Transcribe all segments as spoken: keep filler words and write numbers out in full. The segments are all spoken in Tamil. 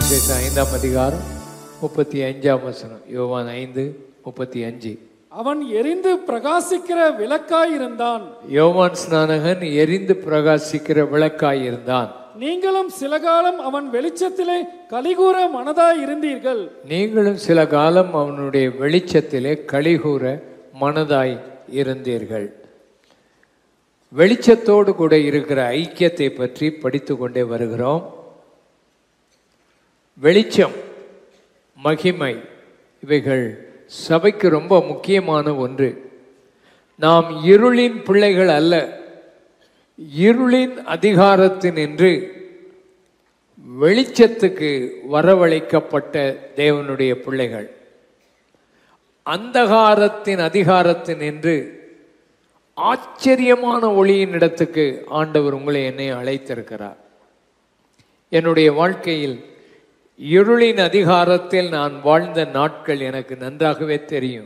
சுவிசேஷம் ஐந்தாம் அதிகாரம் முப்பத்தி அஞ்சாம் வசனம். யோவான் ஐந்து முப்பத்தி அஞ்சு. அவன் எரிந்து பிரகாசிக்கிற விளக்காய் இருந்தான். யோவான் ஸ்நானகன் எரிந்து பிரகாசிக்கிற விளக்காய் இருந்தான். நீங்களும் சில காலம் அவன் வெளிச்சத்திலே கலிகூற மனதாய் இருந்தீர்கள். நீங்களும் சில காலம் அவனுடைய வெளிச்சத்திலே கலிகூற மனதாய் இருந்தீர்கள். வெளிச்சத்தோடு கூட இருக்கிற ஐக்கியத்தை பற்றி படித்து கொண்டே வருகிறோம். வெளிச்சம், மகிமை, இவைகள் சபைக்கு ரொம்ப முக்கியமான ஒன்று. நாம் இருளின் பிள்ளைகள் அல்ல, இருளின் அதிகாரத்தினின்று வெளிச்சத்துக்கு வரவழைக்கப்பட்ட தேவனுடைய பிள்ளைகள். அந்தகாரத்தின் அதிகாரத்தினின்று ஆச்சரியமான ஒளியின் இடத்துக்கு ஆண்டவர் உங்களை என்னை அழைத்திருக்கிறார். என்னுடைய வாழ்க்கையில் இருளின் அதிகாரத்தில் நான் வாழ்ந்த நாட்கள் எனக்கு நன்றாகவே தெரியும்.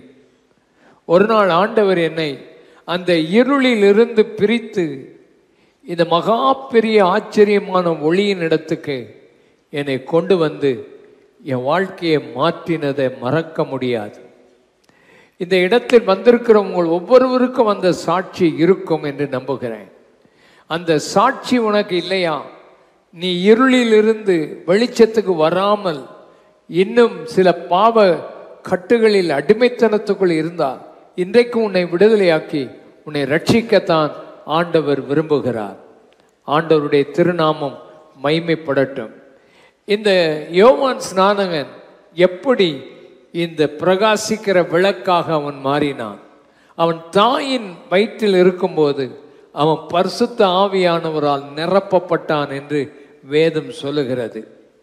ஒரு நாள் ஆண்டவர் என்னை அந்த இருளில் இருந்து பிரித்து இந்த மகா பெரிய ஆச்சரியமான ஒளியின் இடத்துக்கு என்னை கொண்டு வந்து என் வாழ்க்கையை மாற்றினதை மறக்க முடியாது. இந்த இடத்தில் வந்திருக்கிறவங்க ஒவ்வொருவருக்கும் அந்த சாட்சி இருக்கும் என்று நம்புகிறேன். அந்த சாட்சி உனக்கு இல்லையா, நீ இருளில் இருந்து வெளிச்சத்துக்கு வராமல் இன்னும் சில பாவ கட்டுகளில் அடிமைத்தனத்துக்குள் இருந்தால் இன்றைக்கு உன்னை விடுதலையாக்கி உன்னை ரட்சிக்கத்தான் ஆண்டவர் விரும்புகிறார். ஆண்டவருடைய திருநாமம் மைமைப்படட்டும். இந்த யோவான் ஸ்நானகன் எப்படி இந்த பிரகாசிக்கிற விளக்காக அவன் மாறினான்? அவன் தாயின் வயிற்றில் இருக்கும்போது அவன் பரிசுத்த ஆவியானவரால் நிரப்பப்பட்டான் என்று வேதம் சொல்லுகிறது.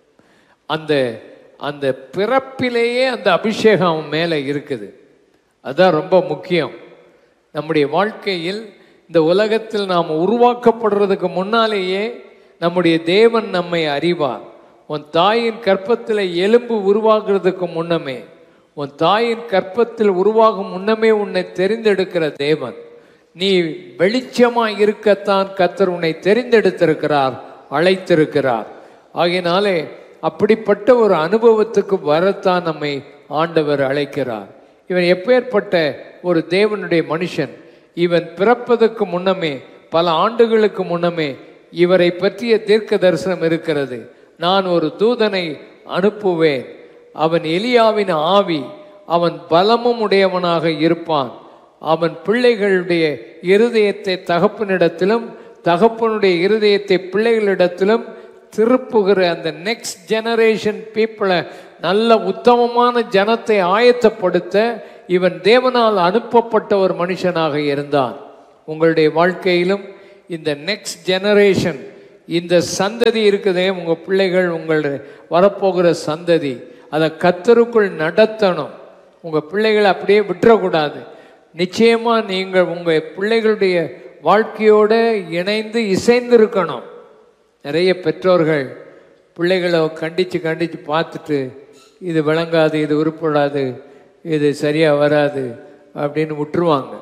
அந்த அந்த பிறப்பிலேயே அந்த அபிஷேகம் அவன் மேலே இருக்குது. அதுதான் ரொம்ப முக்கியம். நம்முடைய வாழ்க்கையில் இந்த உலகத்தில் நாம் உருவாக்கப்படுறதுக்கு முன்னாலேயே நம்முடைய தேவன் நம்மை அறிவார். உன் தாயின் கற்பத்தில் எலும்பு உருவாகிறதுக்கு முன்னமே, உன் தாயின் கற்பத்தில் உருவாகும் முன்னமே உன்னை தெரிந்தெடுக்கிற தேவன். நீ வெளிச்சமாய் இருக்கத்தான் கர்த்தர் உன்னை தெரிந்தெடுத்திருக்கிறார், அழைத்திருக்கிறார். ஆகையினாலே அப்படிப்பட்ட ஒரு அனுபவத்துக்கு வரத்தான் நம்மை ஆண்டவர் அழைக்கிறார். இவன் எப்பேற்பட்ட ஒரு தேவனுடைய மனுஷன்! இவன் பிறப்பதற்கு முன்னமே, பல ஆண்டுகளுக்கு முன்னமே இவரை பற்றிய தீர்க்க தரிசனம் இருக்கிறது. நான் ஒரு தூதனை அனுப்புவேன், அவன் எலியாவின் ஆவி, அவன் பலமும் உடையவனாக இருப்பான், அவன் பிள்ளைகளுடைய இருதயத்தை தகப்பனிடத்திலும் தகப்பனுடைய இருதயத்தை பிள்ளைகளிடத்திலும் திருப்புகிற அந்த நெக்ஸ்ட் ஜெனரேஷன் பீப்புளை, நல்ல உத்தமமான ஜனத்தை ஆயத்தப்படுத்த இவன் தேவனால் அனுப்பப்பட்ட ஒரு மனுஷனாக இருந்தான். உங்களுடைய வாழ்க்கையிலும் இந்த நெக்ஸ்ட் ஜெனரேஷன், இந்த சந்ததி இருக்குதே, உங்கள் பிள்ளைகள், உங்கள் வரப்போகிற சந்ததி, அதை கர்த்தருக்குள் நடத்தணும். உங்கள் பிள்ளைகளை அப்படியே விட்டுறக்கூடாது. நிச்சயமாக நீங்கள் உங்கள் பிள்ளைகளுடைய வாழ்க்கையோடு இணைந்து இசைந்து இருக்கணும். நிறைய பெற்றோர்கள் பிள்ளைகளை கண்டித்து கண்டித்து பார்த்துட்டு இது விளங்காது, இது உருப்படாது, இது சரியாக வராது அப்படின்னு விட்டுருவாங்க.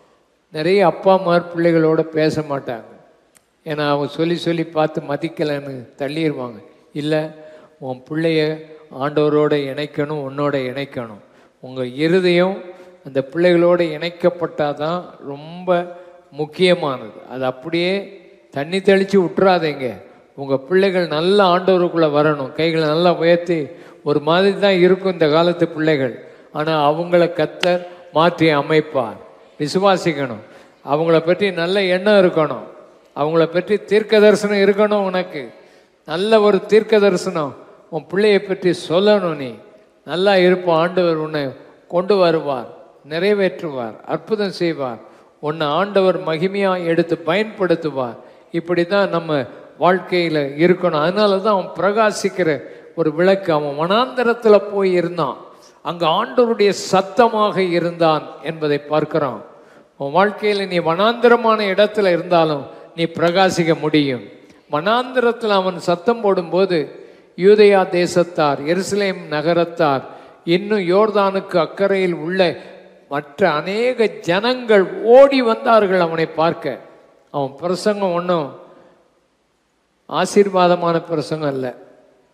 நிறைய அப்பா அம்மா பிள்ளைகளோட பேச மாட்டாங்க. ஏன்னா அவங்க சொல்லி சொல்லி பார்த்து மதிக்கலைன்னு தள்ளிடுவாங்க. இல்லை, உன் பிள்ளைய ஆண்டவரோடு இணைக்கணும், உன்னோட இணைக்கணும். உங்கள் இருதயம் அந்த பிள்ளைகளோடு இணைக்கப்பட்டால் தான் ரொம்ப முக்கியமானது. அது அப்படியே தண்ணி தெளித்து விட்டுறாதீங்க. உங்கள் பிள்ளைகள் நல்ல ஆண்டவருக்குள்ளே வரணும். கைகளை நல்லா உயர்த்தி, ஒரு மாதிரி தான் இருக்கும் இந்த காலத்து பிள்ளைகள், ஆனால் அவங்கள கர்த்தர் மாற்றி அமைப்பார். விசுவாசிக்கணும். அவங்கள பற்றி நல்ல எண்ணம் இருக்கணும், அவங்கள பற்றி தீர்க்க தரிசனம் இருக்கணும். உனக்கு நல்ல ஒரு தீர்க்க தரிசனம் உன் பிள்ளையை பற்றி சொல்லணும். நீ நல்லா இருப்பான், ஆண்டவர் உன்னை கொண்டு வருவார், நிறைவேற்றுவார், அற்புதம் செய்வார், உன்னை ஆண்டவர் மகிமையாக எடுத்து பயன்படுத்துவார். இப்படி தான் நம்ம வாழ்க்கையில் இருக்கணும். அதனால தான் அவன் பிரகாசிக்கிற ஒரு விளக்கு. அவன் வனாந்தரத்தில் போய் இருந்தான், அங்கே ஆண்டவருடைய சத்தமாக இருந்தான் என்பதை பார்க்கிறோம். உன் வாழ்க்கையில் நீ வனாந்தரமான இடத்துல இருந்தாலும் நீ பிரகாசிக்க முடியும். வனாந்தரத்தில் அவன் சத்தம் போடும்போது யூதேயா தேசத்தார், எருசலேம் நகரத்தார், இன்னும் யோர்தானுக்கு அக்கறையில் உள்ள மற்ற அநேக ஜனங்கள் ஓடி வந்தார்கள் அவனை பார்க்க. அவன் பிரசங்கம் ஒன்றும் ஆசீர்வாதமான பிரசங்கம் அல்ல,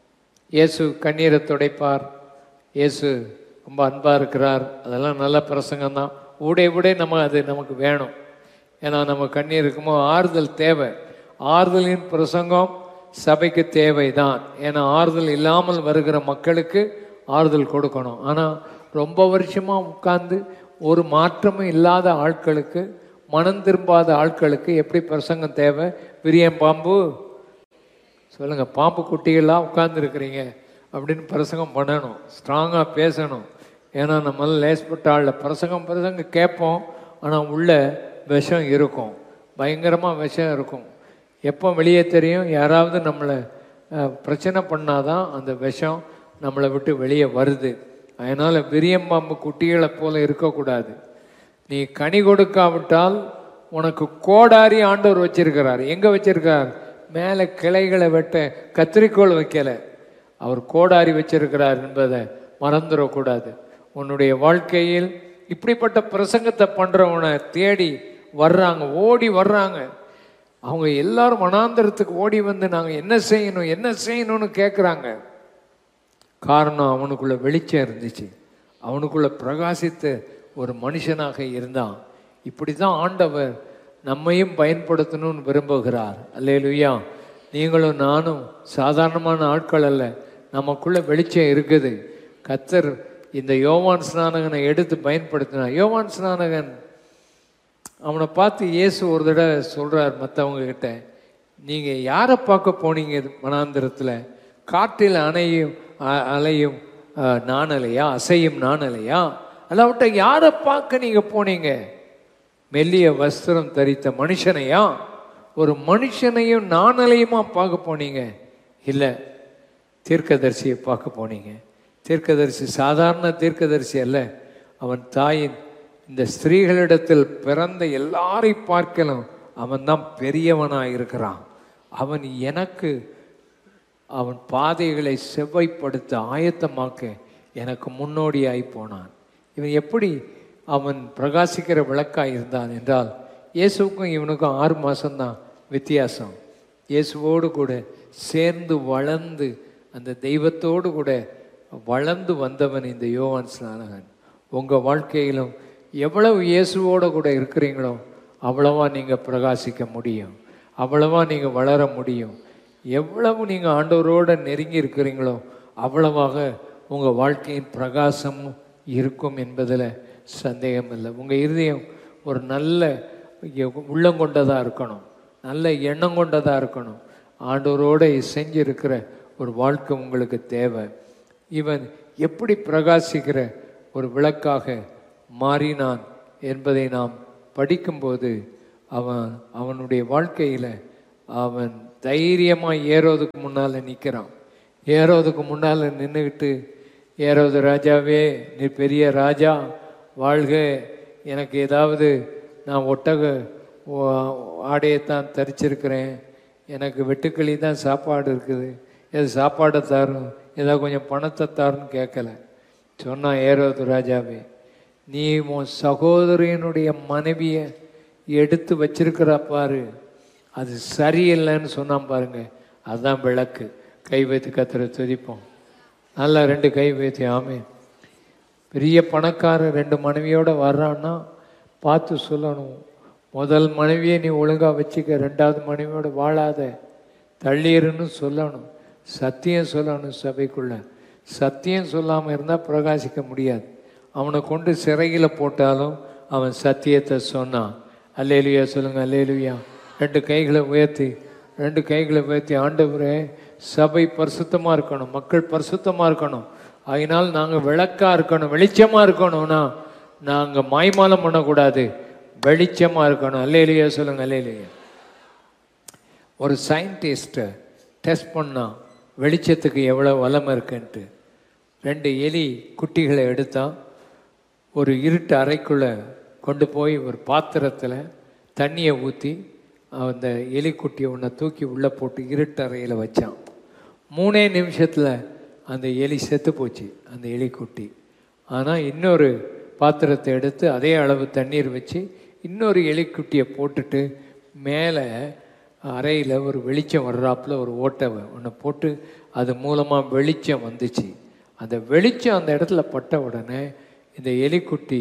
இயேசு கண்ணீரை துடைப்பார், இயேசு ரொம்ப அன்பாக இருக்கிறார், அதெல்லாம் நல்ல பிரசங்கம்தான். ஊடே ஊடே நம்ம அது நமக்கு வேணும். ஏன்னா நம்ம கண்ணீர் இருக்குமோ ஆறுதல் தேவை. ஆறுதலின் பிரசங்கம் சபைக்கு தேவை தான். ஏன்னா ஆறுதல் இல்லாமல் வருகிற மக்களுக்கு ஆறுதல் கொடுக்கணும். ஆனால் ரொம்ப வருஷமாக உட்கார்ந்து ஒரு மாற்றமும் இல்லாத ஆட்களுக்கு, மனம் திரும்பாத ஆட்களுக்கு எப்படி பிரசங்கம் தேவை? விரியன் பாம்பு சொல்லுங்க, பாம்பு குட்டிகள்லாம் உட்கார்ந்துருக்கிறீங்க அப்படின்னு பிரசங்கம் பண்ணணும், ஸ்ட்ராங்காக பேசணும். ஏன்னா நம்மளால லேஸ்பட்ட ஆளில் பிரசங்கம் பிரசங்கம் கேட்போம், ஆனால் உள்ள விஷம் இருக்கும், பயங்கரமாக விஷம் இருக்கும். எப்போ வெளியே தெரியும்? யாராவது நம்மளை பிரச்சனை பண்ணாதான் அந்த விஷம் நம்மளை விட்டு வெளியே வருது. அதனால் விரியம்பாம்பு குட்டிகளை போல இருக்கக்கூடாது. நீ கனி கொடுக்காவிட்டால் உனக்கு கோடாரி ஆண்டவர் வச்சிருக்கிறார். எங்கே வச்சிருக்கார்? மேலே கிளைகளை வெட்ட கத்திரிக்கோள் வைக்கலை, அவர் கோடாரி வச்சிருக்கிறார் என்பதை மறந்துடக்கூடாது. உன்னுடைய வாழ்க்கையில் இப்படிப்பட்ட பிரசங்கத்தை பண்ணுறவனை தேடி வர்றாங்க, ஓடி வர்றாங்க. அவங்க எல்லாரும் வனாந்தரத்துக்கு ஓடி வந்து நாங்கள் என்ன செய்யணும் என்ன செய்யணும்னு கேட்குறாங்க. காரணம், அவனுக்குள்ள வெளிச்சம் இருந்துச்சு, அவனுக்குள்ள பிரகாசித்த ஒரு மனுஷனாக இருந்தான். இப்படி தான் ஆண்டவர் நம்மையும் பயன்படுத்தணும்னு விரும்புகிறார். அல்லேலூயா. நீங்களும் நானும் சாதாரணமான ஆட்கள் அல்ல, நமக்குள்ள வெளிச்சம் இருக்குது. கர்த்தர் இந்த யோவான் ஸ்நானகனை எடுத்து பயன்படுத்தினார். யோவான் ஸ்நானகன் அவனை பார்த்து இயேசு ஒரு தடவை சொல்கிறார் மற்றவங்க கிட்ட, நீங்கள் யாரை பார்க்க போனீங்க வனாந்திரத்தில்? காற்றில் அணையும் அலையும் நாணலையா, அசையும் நாணலையா? அல்லாவிட்ட யாரை பார்க்க நீங்கள் போனீங்க? மெல்லிய வஸ்திரம் தரித்த மனுஷனையா? ஒரு மனுஷனையும் நாணலையுமா பார்க்க போனீங்க? இல்லை, தீர்க்கதரிசியை பார்க்க போனீங்க. தீர்க்கதரிசி சாதாரண தீர்க்கதரிசி அல்ல, அவன் தாயின் இந்த ஸ்திரீகளிடத்தில் பிறந்த எல்லாரை பார்க்கலாம் அவன் தான் பெரியவனாக இருக்கிறான். அவன் எனக்கு அவன் பாதைகளை செவ்வாய்ப்படுத்த ஆயத்தமாக்க எனக்கு முன்னோடியாய் போனான். இவன் எப்படி அவன் பிரகாசிக்கிற விளக்காய் இருந்தான் என்றால், இயேசுக்கும் இவனுக்கும் ஆறு மாதம்தான் வித்தியாசம். இயேசுவோடு கூட சேர்ந்து வளர்ந்து அந்த தெய்வத்தோடு கூட வளர்ந்து வந்தவன் இந்த யோவான் ஸ்நானகன். உங்கள் வாழ்க்கையிலும் எவ்வளவு இயேசுவோடு கூட இருக்கிறீங்களோ அவ்வளவா நீங்கள் பிரகாசிக்க முடியும், அவ்வளவா நீங்கள் வளர முடியும். எவ்வளவு நீங்கள் ஆண்டவரோடு நெருங்கி இருக்கிறீங்களோ அவ்வளவாக உங்கள் வாழ்க்கையின் பிரகாசமும் இருக்கும் என்பதில் சந்தேகம் இல்லை. உங்கள் இருதயம் ஒரு நல்ல உள்ளம் கொண்டதாக இருக்கணும், நல்ல எண்ணம் கொண்டதாக இருக்கணும். ஆண்டவரோடு செஞ்சிருக்கிற ஒரு வாழ்க்கை உங்களுக்கு தேவை. இவன் எப்படி பிரகாசிக்கிற ஒரு விளக்காக மாறினான் என்பதை நாம் படிக்கும்போது அவன் அவனுடைய வாழ்க்கையில் அவன் தைரியமாக ஏரோதுக்கு முன்னால் நிற்கிறான். ஏரோதுக்கு முன்னால் நின்றுக்கிட்டு, ஏரோது ராஜாவே, நீ பெரிய ராஜா, வாழ்க, எனக்கு ஏதாவது நான் ஒட்டக ஆடையத்தான் தரிச்சிருக்கிறேன், எனக்கு வெட்டுக்களி தான் சாப்பாடு இருக்குது, எது சாப்பாடை தாரும், ஏதாவது கொஞ்சம் பணத்தை தாருன்னு கேட்கல. சொன்னான், ஏரோது ராஜாவே, நீ உன் சகோதரியனுடைய மனைவியை எடுத்து வச்சிருக்கிறா பாரு, அது சரியில்லைன்னு சொன்னான் பாருங்க, அதுதான் விளக்கு. கை வைத்து கத்திர துதிப்போம். நல்லா ரெண்டு கை வைத்து ஆமே. பெரிய பணக்காரன் ரெண்டு மனைவியோடு வர்றான்னா பார்த்து சொல்லணும், முதல் மனைவியை நீ ஒழுங்காக வச்சுக்க, ரெண்டாவது மனைவியோடு வாழாத, தள்ளிருன்னு சொல்லணும். சத்தியம் சொல்லணும். சபைக்குள்ள சத்தியம் சொல்லாமல் இருந்தால் பிரகாசிக்க முடியாது. அவனை கொண்டு சிறையில் போட்டாலும் அவன் சத்தியத்தை சொன்னான். அல்லேலுயா சொல்லுங்க, அல்லேலுயா. ரெண்டு கைகளை உயர்த்தி ரெண்டு கைகளை உயர்த்தி ஆண்டவரே, சபை பரிசுத்தமாக இருக்கணும், மக்கள் பரிசுத்தமாக இருக்கணும், அதனால் நாங்கள் விளக்காக இருக்கணும், வெளிச்சமாக இருக்கணும்னா நாங்கள் மாய்மாலம் பண்ணக்கூடாது, வெளிச்சமாக இருக்கணும். அல்லேலுயா சொல்லுங்க, அல்லேலுயா. ஒரு சயின்டிஸ்ட்டை டெஸ்ட் பண்ணால் வெளிச்சத்துக்கு எவ்வளோ வளம் இருக்குன்ட்டு ரெண்டு எலி குட்டிகளை எடுத்தான், ஒரு இருட்டு அறைக்குள்ளே கொண்டு போய் ஒரு பாத்திரத்தில் தண்ணியை ஊற்றி அந்த எலிக்குட்டியை ஒன்றை தூக்கி உள்ளே போட்டு இருட்டு அறையில் வச்சான். மூணே நிமிஷத்தில் அந்த எலி செத்து போச்சு, அந்த எலிக்குட்டி. ஆனால் இன்னொரு பாத்திரத்தை எடுத்து அதே அளவு தண்ணீர் வச்சு இன்னொரு எலிக்குட்டியை போட்டுட்டு மேலே அறையில் ஒரு வெளிச்சம் வர்றாப்புல ஒரு ஓட்டை ஒன்று போட்டு அது மூலமாக வெளிச்சம் வந்துச்சு. அந்த வெளிச்சம் அந்த இடத்துல பட்ட உடனே இந்த எலிக்குட்டி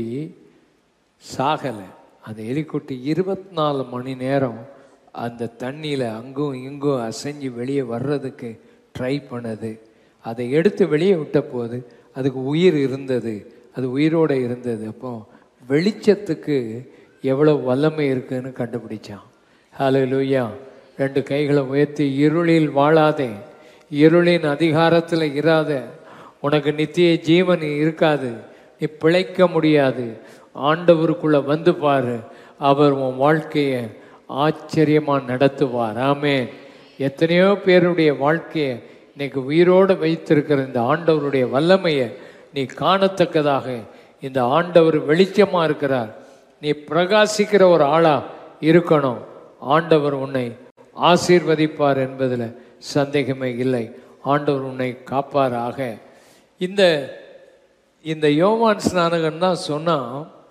சாகலை. அந்த எலிக்குட்டி இருபத்தி நாலு மணி நேரம் அந்த தண்ணியில் அங்கும் இங்கும் அசைஞ்சு வெளியே வர்றதுக்கு ட்ரை பண்ணுது. அதை எடுத்து வெளியே விட்ட போது அதுக்கு உயிர் இருந்தது, அது உயிரோடு இருந்தது. அப்போ வெளிச்சத்துக்கு எவ்வளோ வல்லமை இருக்குதுன்னு கண்டுபிடிச்சான். ஹல்லேலூயா. ரெண்டு கைகளை உயர்த்தி, இருளில் வாழாதே, இருளின் அதிகாரத்தில் இராத, உனக்கு நித்திய ஜீவன் இருக்காது, நீ பிழைக்க முடியாது, ஆண்டவருக்குள்ளே வந்து பாரு, அவர் உன் வாழ்க்கையை ஆச்சரியமாக நடத்துவார். ஆமென். எத்தனையோ பேருடைய வாழ்க்கையை இன்னைக்கு உயிரோடு வைத்திருக்கிற இந்த ஆண்டவருடைய வல்லமையை நீ காணத்தக்கதாக இந்த ஆண்டவர் வெளிச்சமாக இருக்கிறார். நீ பிரகாசிக்கிற ஒரு ஆளாக இருக்கணும். ஆண்டவர் உன்னை ஆசீர்வதிப்பார் என்பதில் சந்தேகமே இல்லை. ஆண்டவர் உன்னை காப்பாராக. இந்த இந்த யோவான் ஸ்நானகன் தான் சொன்னான்,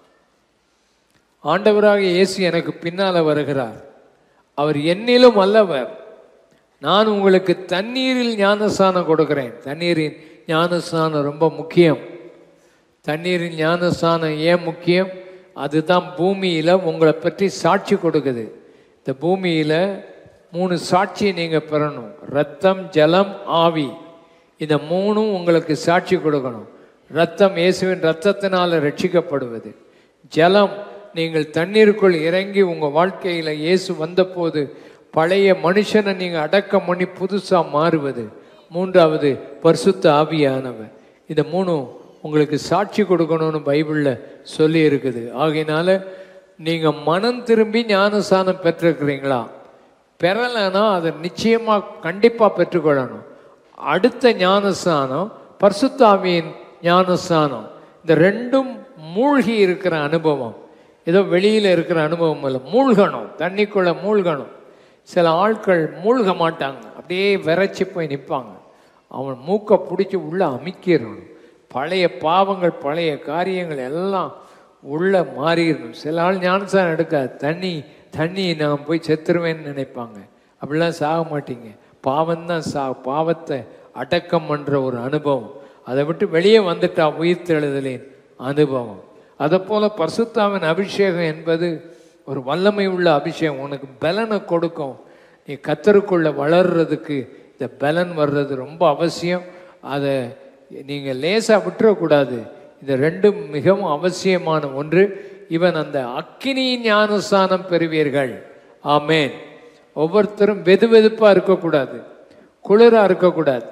ஆண்டவராக இயேசு எனக்கு பின்னால் வருகிறார், அவர் என்னிலும் அல்லவர், நான் உங்களுக்கு தண்ணீரில் ஞானஸ்நானம் கொடுக்கிறேன். தண்ணீரின் ஞானஸ்நானம் ரொம்ப முக்கியம். தண்ணீரின் ஞானஸ்நானம் ஏன் முக்கியம்? அதுதான் பூமியில் உங்களை பற்றி சாட்சி கொடுக்குது. இந்த பூமியில் மூணு சாட்சியை நீங்கள் பெறணும். ரத்தம், ஜலம், ஆவி. இந்த மூணும் உங்களுக்கு சாட்சி கொடுக்கணும். ரத்தம் இயேசுவின் ரத்தத்தினால் ரட்சிக்கப்படுவது. ஜலம், நீங்கள் தண்ணீருக்குள் இறங்கி உங்கள் வாழ்க்கையில் இயேசு வந்தபோது பழைய மனுஷனை நீங்கள் அடக்கம் பண்ணி புதுசாக மாறுவது. மூன்றாவது பரிசுத்த ஆவியானவர். இந்த மூணும் உங்களுக்கு சாட்சி கொடுக்கணும்னு பைபிளில் சொல்லி இருக்குது. ஆகையினால நீங்கள் மனம் திரும்பி ஞானஸ்நானம் பெற்றிருக்கிறீங்களா? பெறலைன்னா அதை நிச்சயமாக கண்டிப்பாக பெற்றுக்கொள்ளணும். அடுத்த ஞானஸ்நானம் பரிசுத்த ஆவியின் ஞானஸ்நானம். இந்த ரெண்டும் மூழ்கி இருக்கிற அனுபவம், ஏதோ வெளியில் இருக்கிற அனுபவம் இல்லை. மூழ்கணும், தண்ணிக்குள்ளே மூழ்கணும். சில ஆட்கள் மூழ்க மாட்டாங்க, அப்படியே விரைச்சி போய் நிற்பாங்க. அவன் மூக்கை பிடிச்சி உள்ளே அமிக்கிடணும். பழைய பாவங்கள், பழைய காரியங்கள் எல்லாம் உள்ளே மாறிடணும். சில ஆள் ஞானஸ்நானம் எடுக்காது, தண்ணி தண்ணி நான் போய் செத்துருவேன்னு நினைப்பாங்க. அப்படிலாம் சாக மாட்டீங்க. பாவம்தான் சா பாவத்தை அடக்கம் பண்ணுற ஒரு அனுபவம். அதை விட்டு வெளியே வந்துட்டா உயிர்த்தெழுதலின் அனுபவம். அதை போல் பரிசுத்தாவின் அபிஷேகம் என்பது ஒரு வல்லமை உள்ள அபிஷேகம். உனக்கு பலனை கொடுக்கும். நீ கர்த்தருக்குள்ள வளர்றதுக்கு இந்த பலன் வர்றது ரொம்ப அவசியம். அதை நீங்கள் லேசாக விட்டுறக்கூடாது. இந்த ரெண்டும் மிகவும் அவசியமான ஒன்று. இவன் அந்த அக்கினியின் ஞானஸ்நானம் பெறுவீர்கள். ஆமேன். ஒவ்வொருத்தரும் வெது வெதுப்பாக இருக்கக்கூடாது, குளிராக இருக்கக்கூடாது.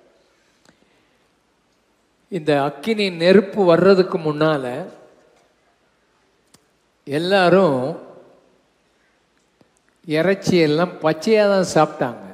இந்த அக்கினி நெருப்பு வர்றதுக்கு முன்னால எல்லாரும் இறைச்சி எல்லாம் பச்சையாக தான் சாப்பிட்டாங்க.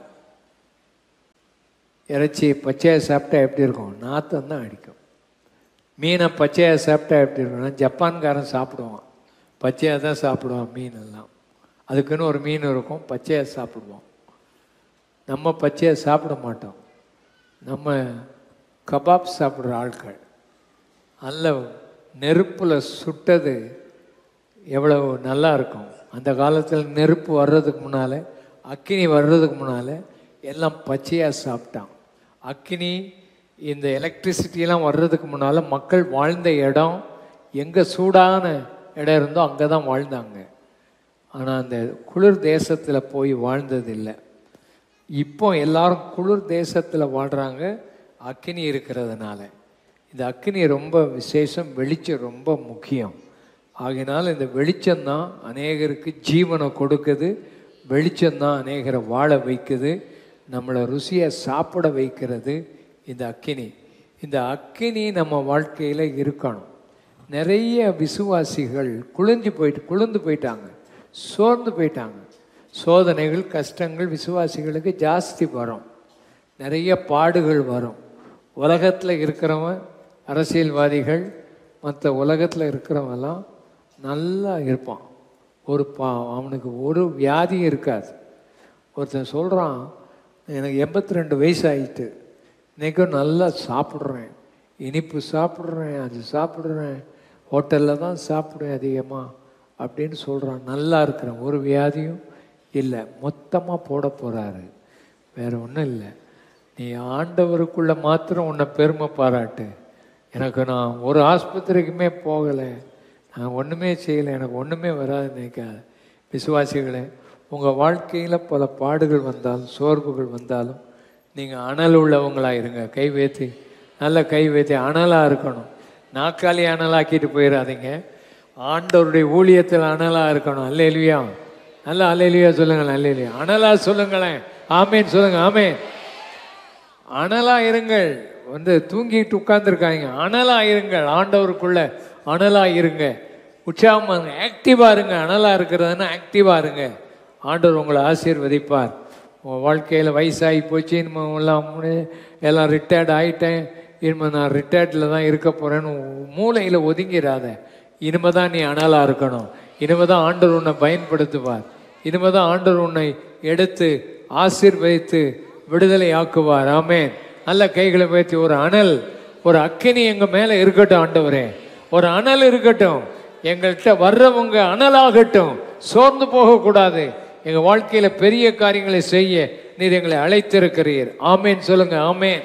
இறைச்சி பச்சையாக சாப்பிட்டா எப்படி இருக்கும்? நாத்தம் தான் அடிக்கும். மீனை பச்சையாக சாப்பிட்டா எப்படி இருக்கும்னா, ஜப்பான்காரன் சாப்பிடுவான், பச்சையாக தான் சாப்பிடுவான் மீன் எல்லாம். அதுக்குன்னு ஒரு மீன் இருக்கும், பச்சையாக சாப்பிடுவோம். நம்ம பச்சையாக சாப்பிட மாட்டோம். நம்ம கபாப் சாப்பிட்ற ஆட்கள். நல்ல நெருப்பில் சுட்டது எவ்வளவு நல்லா இருக்கும். அந்த காலத்தில் நெருப்பு வர்றதுக்கு முன்னால், அக்கினி வர்றதுக்கு முன்னால் எல்லாம் பச்சையாக சாப்பிட்டான். அக்கினி, இந்த எலக்ட்ரிசிட்டியெல்லாம் வர்றதுக்கு முன்னால் மக்கள் வாழ்ந்த இடம் எங்கே சூடான இடம் இருந்தோ அங்கே தான் வாழ்ந்தாங்க. ஆனால் அந்த குளிர் தேசத்தில் போய் வாழ்ந்தது இல்லை. இப்போ எல்லாரும் குளிர் தேசத்தில் வாழ்கிறாங்க, அக்கினி இருக்கிறதுனால. இந்த அக்கினி ரொம்ப விசேஷம், வெளிச்சம் ரொம்ப முக்கியம். ஆகையினால் இந்த வெளிச்சம்தான் அநேகருக்கு ஜீவனை கொடுக்குது. வெளிச்சம்தான் அநேகரை வாழ வைக்குது, நம்மளை ருசியை சாப்பிட வைக்கிறது இந்த அக்கினி. இந்த அக்கினி நம்ம வாழ்க்கையில் இருக்கணும். நிறைய விசுவாசிகள் குளிஞ்சு போயிட்டு குளிர்ந்து போயிட்டாங்க, சோர்ந்து போயிட்டாங்க. சோதனைகள், கஷ்டங்கள் விசுவாசிகளுக்கு ஜாஸ்தி வரும். நிறைய பாடுகள் வரும். உலகத்தில் இருக்கிறவன், அரசியல்வாதிகள், மற்ற உலகத்தில் இருக்கிறவெல்லாம் நல்லா இருப்பான். ஒரு பா அவனுக்கு ஒரு வியாதியும் இருக்காது. ஒருத்தன் சொல்கிறான், எனக்கு எண்பத்தி ரெண்டு வயசு ஆகிட்டு, இன்றைக்கும் நல்லா சாப்பிட்றேன், இனிப்பு சாப்பிட்றேன், அது சாப்பிட்றேன், ஹோட்டலில் தான் சாப்பிடுவேன் அதிகமாக அப்படின்னு சொல்கிறான். நல்லா இருக்கிறேன், ஒரு வியாதியும் இல்லை. மொத்தமாக போட போகிறாரு, வேறு ஒன்றும் இல்லை. நீ ஆண்டவருக்குள்ள மாத்திரம் உன்னை பெருமை பாராட்டு. எனக்கு நான் ஒரு ஆஸ்பத்திரிக்குமே போகலை, நான் ஒன்றுமே செய்யலை, எனக்கு ஒன்றுமே வராது நினைக்காத. விசுவாசிகளே, உங்கள் வாழ்க்கையில் பல பாடுகள் வந்தாலும் சோர்வுகள் வந்தாலும் நீங்கள் அனல் உள்ளவங்களாக இருங்க. கை வைத்து, நல்ல கை வைத்து அனலாக இருக்கணும். நாக்காளி அனலாக்கிட்டு போயிடாதீங்க. ஆண்டவருடைய ஊழியத்தில் அனலாக இருக்கணும். அல்லேலூயா, நல்ல அல்லேலூயா சொல்லுங்கள். அல்லேலூயா, அனலாக சொல்லுங்களேன். ஆமேன் சொல்லுங்கள். ஆமேன். அனலாக இருங்கள். வந்து தூங்கிட்டு உட்கார்ந்துருக்காங்க, அனலாக இருங்கள். ஆண்டவருக்குள்ள அனலாக இருங்க. உற்சாகமாக இருங்க, ஆக்டிவாக இருங்க. அனலாக இருக்கிறதுனா ஆக்டிவாக இருங்க. ஆண்டவர் உங்களை ஆசீர்வதிப்பார். உங்கள் வாழ்க்கையில் வயசாகி போச்சு, இனிமேல் எல்லாம் எல்லாம் ரிட்டையர்ட் ஆகிட்டேன், இனிமேல் நான் ரிட்டையர்டில் தான் இருக்க போகிறேன்னு மூளையில் ஒதுங்கிடாத. இனிமே தான் நீ அனலாக இருக்கணும். இனிமே தான் ஆண்டவர் உன்னை பயன்படுத்துவார். இனிமே தான் ஆண்டவர் உன்னை எடுத்து ஆசீர்வதித்து விடுதலை ஆக்குவார். ஆமேன். நல்ல கைகளை வைத்து ஒரு அனல், ஒரு அக்கினி எங்கள் மேலே இருக்கட்டும். ஆண்டவரே, ஒரு அனல் இருக்கட்டும். எங்கள்கிட்ட வர்றவங்க அனலாகட்டும். சோர்ந்து போகக்கூடாது. எங்கள் வாழ்க்கையில் பெரிய காரியங்களை செய்ய நீர் எங்களை அழைத்திருக்கிறீர். ஆமேன் சொல்லுங்க. ஆமேன்.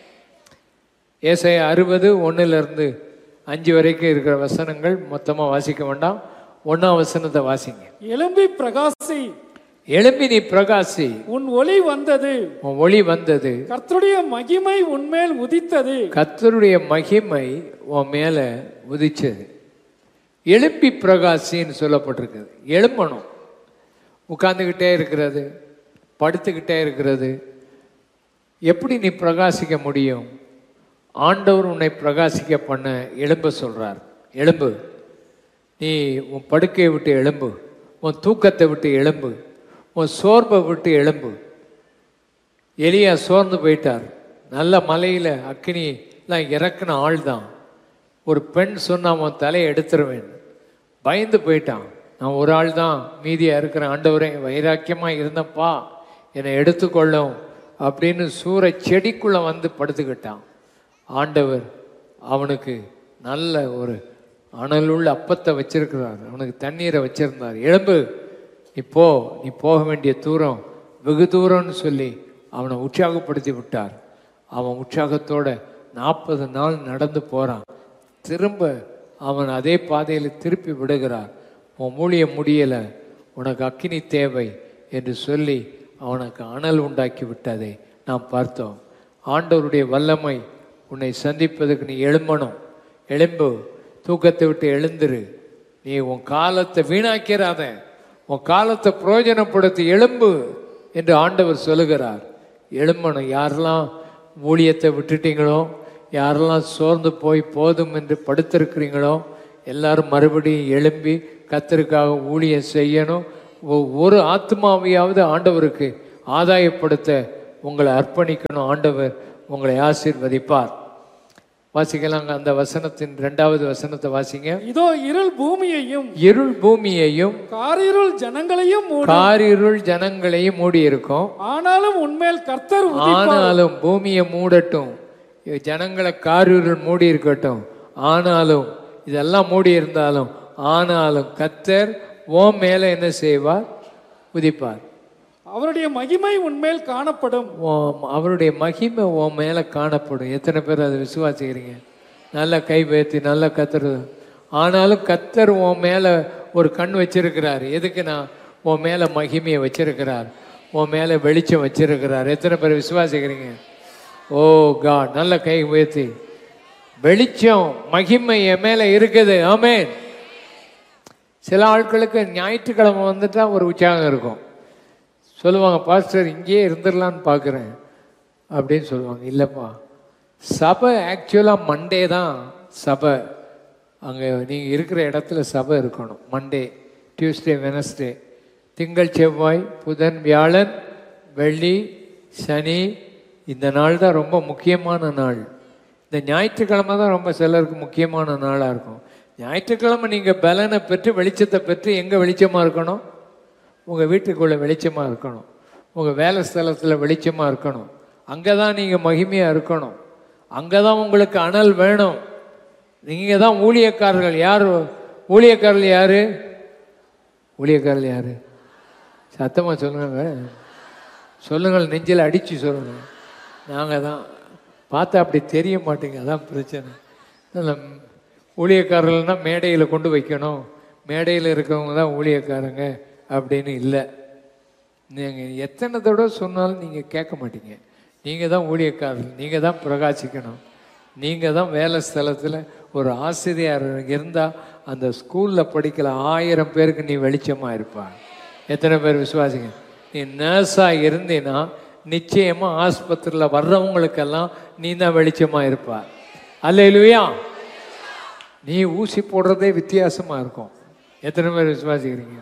ஏசாயா அறுபது ஒன்னுலேருந்து அஞ்சு வரைக்கும் இருக்கிற வசனங்கள் மொத்தமாக வாசிக்க வேண்டாம். ஒன்னாம் வசனத்தை வாசிங்க. எழும்பி பிரகாசி, எழும்பி நீ பிரகாசி, உன் ஒளி வந்தது, உன் ஒளி வந்தது, கர்த்தருடைய மகிமை உன்மேல் உதித்தது. கர்த்தருடைய மகிமை உன் மேல உதிச்சது. எழுப்பி பிரகாசின்னு சொல்லப்பட்டிருக்குது. எழும்பணும். உட்கார்ந்துக்கிட்டே இருக்கிறது, படுத்துக்கிட்டே இருக்கிறது, எப்படி நீ பிரகாசிக்க முடியும்? ஆண்டவர் உன்னை பிரகாசிக்க பண்ண எழும்ப சொல்றார். எழும்பு. நீ உன் படுக்கையை விட்டு எழும்பு, உன் தூக்கத்தை விட்டு எழும்பு, உன் சோர்வை விட்டு எழும்பு. எலியா சோர்ந்து போயிட்டார். நல்ல மலையில் அக்கினிலாம் இறக்குன ஆள் தான். ஒரு பெண் சொன்னால் அவன் தலையை எடுத்துருவேன், பயந்து போயிட்டான். நான் ஒரு ஆள் தான் மீதியாக இருக்கிற, ஆண்டவரே வைராக்கியமாக இருந்தப்பா என்னை எடுத்துக்கொள்ளும் அப்படின்னு சூறை செடிக்குள்ளே வந்து படுத்துக்கிட்டான். ஆண்டவர் அவனுக்கு நல்ல ஒரு அனலுள்ள அப்பத்தை வச்சிருக்கிறார், அவனுக்கு தண்ணீரை வச்சிருந்தார். எழும்பு, இப்போ நீ போக வேண்டிய தூரம் வெகு தூரம்னு சொல்லி அவனை உற்சாகப்படுத்தி விட்டார். அவன் உற்சாகத்தோட நாற்பது நாள் நடந்து போகிறான். திரும்ப அவன் அதே பாதையில் திருப்பி விடுகிறார். உன் ஊழியம் முடியலை, உனக்கு அக்கினி தேவை என்று சொல்லி அவனுக்கு அனல் உண்டாக்கி விட்டதை நாம் பார்த்தோம். ஆண்டவருடைய வல்லமை உன்னை சந்திப்பதற்கு நீ எழும்பணும். எழும்பு, தூக்கத்தை விட்டு எழுந்துரு. நீ உன் காலத்தை வீணாக்கிறாத, உன் காலத்தை பிரயோஜனப்படுத்தி எழும்பு என்று ஆண்டவர் சொல்லுகிறார். எழும்பணும். யாரெல்லாம் ஊழியத்தை விட்டுட்டீங்களோ, யாரெல்லாம் சோர்ந்து போய் போதும் என்று படுத்திருக்கிறீங்களோ, எல்லாரும் மறுபடியும் எழும்பி கர்த்தருக்காக ஊழியம் செய்யணும். ஒரு ஆத்மாவையாவது ஆண்டவருக்கு ஆதாயப்படுத்த உங்களை அர்ப்பணிக்கணும். ஆண்டவர் உங்களை ஆசீர்வதிப்பார். வாசிக்கலாங்க. அந்த வசனத்தின் இரண்டாவது வசனத்தை வாசிங்க. இதோ இருள் பூமியையும் இருள் பூமியையும் காரிருள் ஜனங்களையும் காரிருள் ஜனங்களையும் மூடி இருக்கும். ஆனாலும் உண்மையில் கர்த்தர் ஆனாலும் பூமியை மூடட்டும், ஜனங்களை காரிருள் மூடி இருக்கட்டும். ஆனாலும் இதெல்லாம் மூடி இருந்தாலும் ஆனாலும் கர்த்தர் உன் மேல என்ன செய்வார்? உதிப்பார். அவருடைய மகிமை உன்மேல் காணப்படும். அவருடைய மகிமை உன் மேல காணப்படும். எத்தனை பேர் அதை விசுவாசிக்கிறீங்க? நல்ல கை வைத்து நல்ல கத்தர். ஆனாலும் கத்தர் உன் மேல ஒரு கண் வச்சிருக்கிறார். எதுக்கு? நான் உன் மேல மகிமையை வச்சிருக்கிறார், உன் மேல வெளிச்சம் வச்சிருக்கிறார். எத்தனை பேர் விசுவாசிக்கிறீங்க? ஓ காட், நல்ல கை வைத்து. வெளிச்சம் மகிமை என் மேல இருக்குது. ஆமென். சில ஆட்களுக்கு ஞாயிற்றுக்கிழமை வந்துட்டா ஒரு உற்சாகம் இருக்கும். சொல்லுவாங்க, பாஸ்டர் இங்கேயே இருந்துடலான்னு பார்க்குறேன் அப்படின்னு சொல்லுவாங்க. இல்லைப்பா, சபை ஆக்சுவலாக மண்டே தான் சபை. அங்கே நீங்கள் இருக்கிற இடத்துல சபை இருக்கணும். மண்டே, டியூஸ்டே, வெனஸ்டே, திங்கள், செவ்வாய், புதன், வியாழன், வெள்ளி, சனி, இந்த நாள் தான் ரொம்ப முக்கியமான நாள். இந்த ஞாயிற்றுக்கிழமை தான் ரொம்ப சிலருக்கு முக்கியமான நாளாக இருக்கும். ஞாயிற்றுக்கிழமை நீங்கள் பலனை பெற்று வெளிச்சத்தை பெற்று எங்கே வெளிச்சமாக இருக்கணும்? உங்கள் வீட்டுக்குள்ளே வெளிச்சமாக இருக்கணும், உங்கள் வேலை ஸ்தலத்தில் வெளிச்சமாக இருக்கணும். அங்கே தான் நீங்கள் மகிமையாக இருக்கணும். அங்கே தான் உங்களுக்கு அனல் வேணும். நீங்கள் தான் ஊழியக்காரர்கள். யார் ஊழியக்காரர்கள்? யார் ஊழியக்காரர்கள்? யார்? சத்தமாக சொல்லுங்க, சொல்லுங்கள், நெஞ்சில் அடித்து சொல்லுங்கள். நாங்கள் தான் பார்த்தா அப்படி தெரிய மாட்டேங்க, அதான் பிரச்சனை. அதில் ஊழியக்காரர்கள்னா மேடையில் கொண்டு வைக்கணும், மேடையில் இருக்கவங்க தான் ஊழியக்காரங்க அப்படின்னு இல்லை. நீங்கள் எத்தனை தடவை சொன்னாலும் நீங்கள் கேட்க மாட்டீங்க. நீங்கள் தான் ஊழியக்காரர்கள், நீங்கள் தான் பிரகாசிக்கணும். நீங்கள் தான் வேலை ஸ்தலத்தில் ஒரு ஆசிரியர் இருந்தால் அந்த ஸ்கூலில் படிக்கல ஆயிரம் பேருக்கு நீ வெளிச்சமாக இருப்பாங்க. எத்தனை பேர் விசுவாசிங்க? நீ நர்ஸாக இருந்தீன்னா நிச்சயமாக ஆஸ்பத்திரியில் வர்றவங்களுக்கெல்லாம் நீ தான் வெளிச்சமாக இருப்பா. அல்லேலூயா. நீ ஊசி போடுறதே வித்தியாசமாக இருக்கும். எத்தனை பேர் விசுவாசிக்கிறீங்க?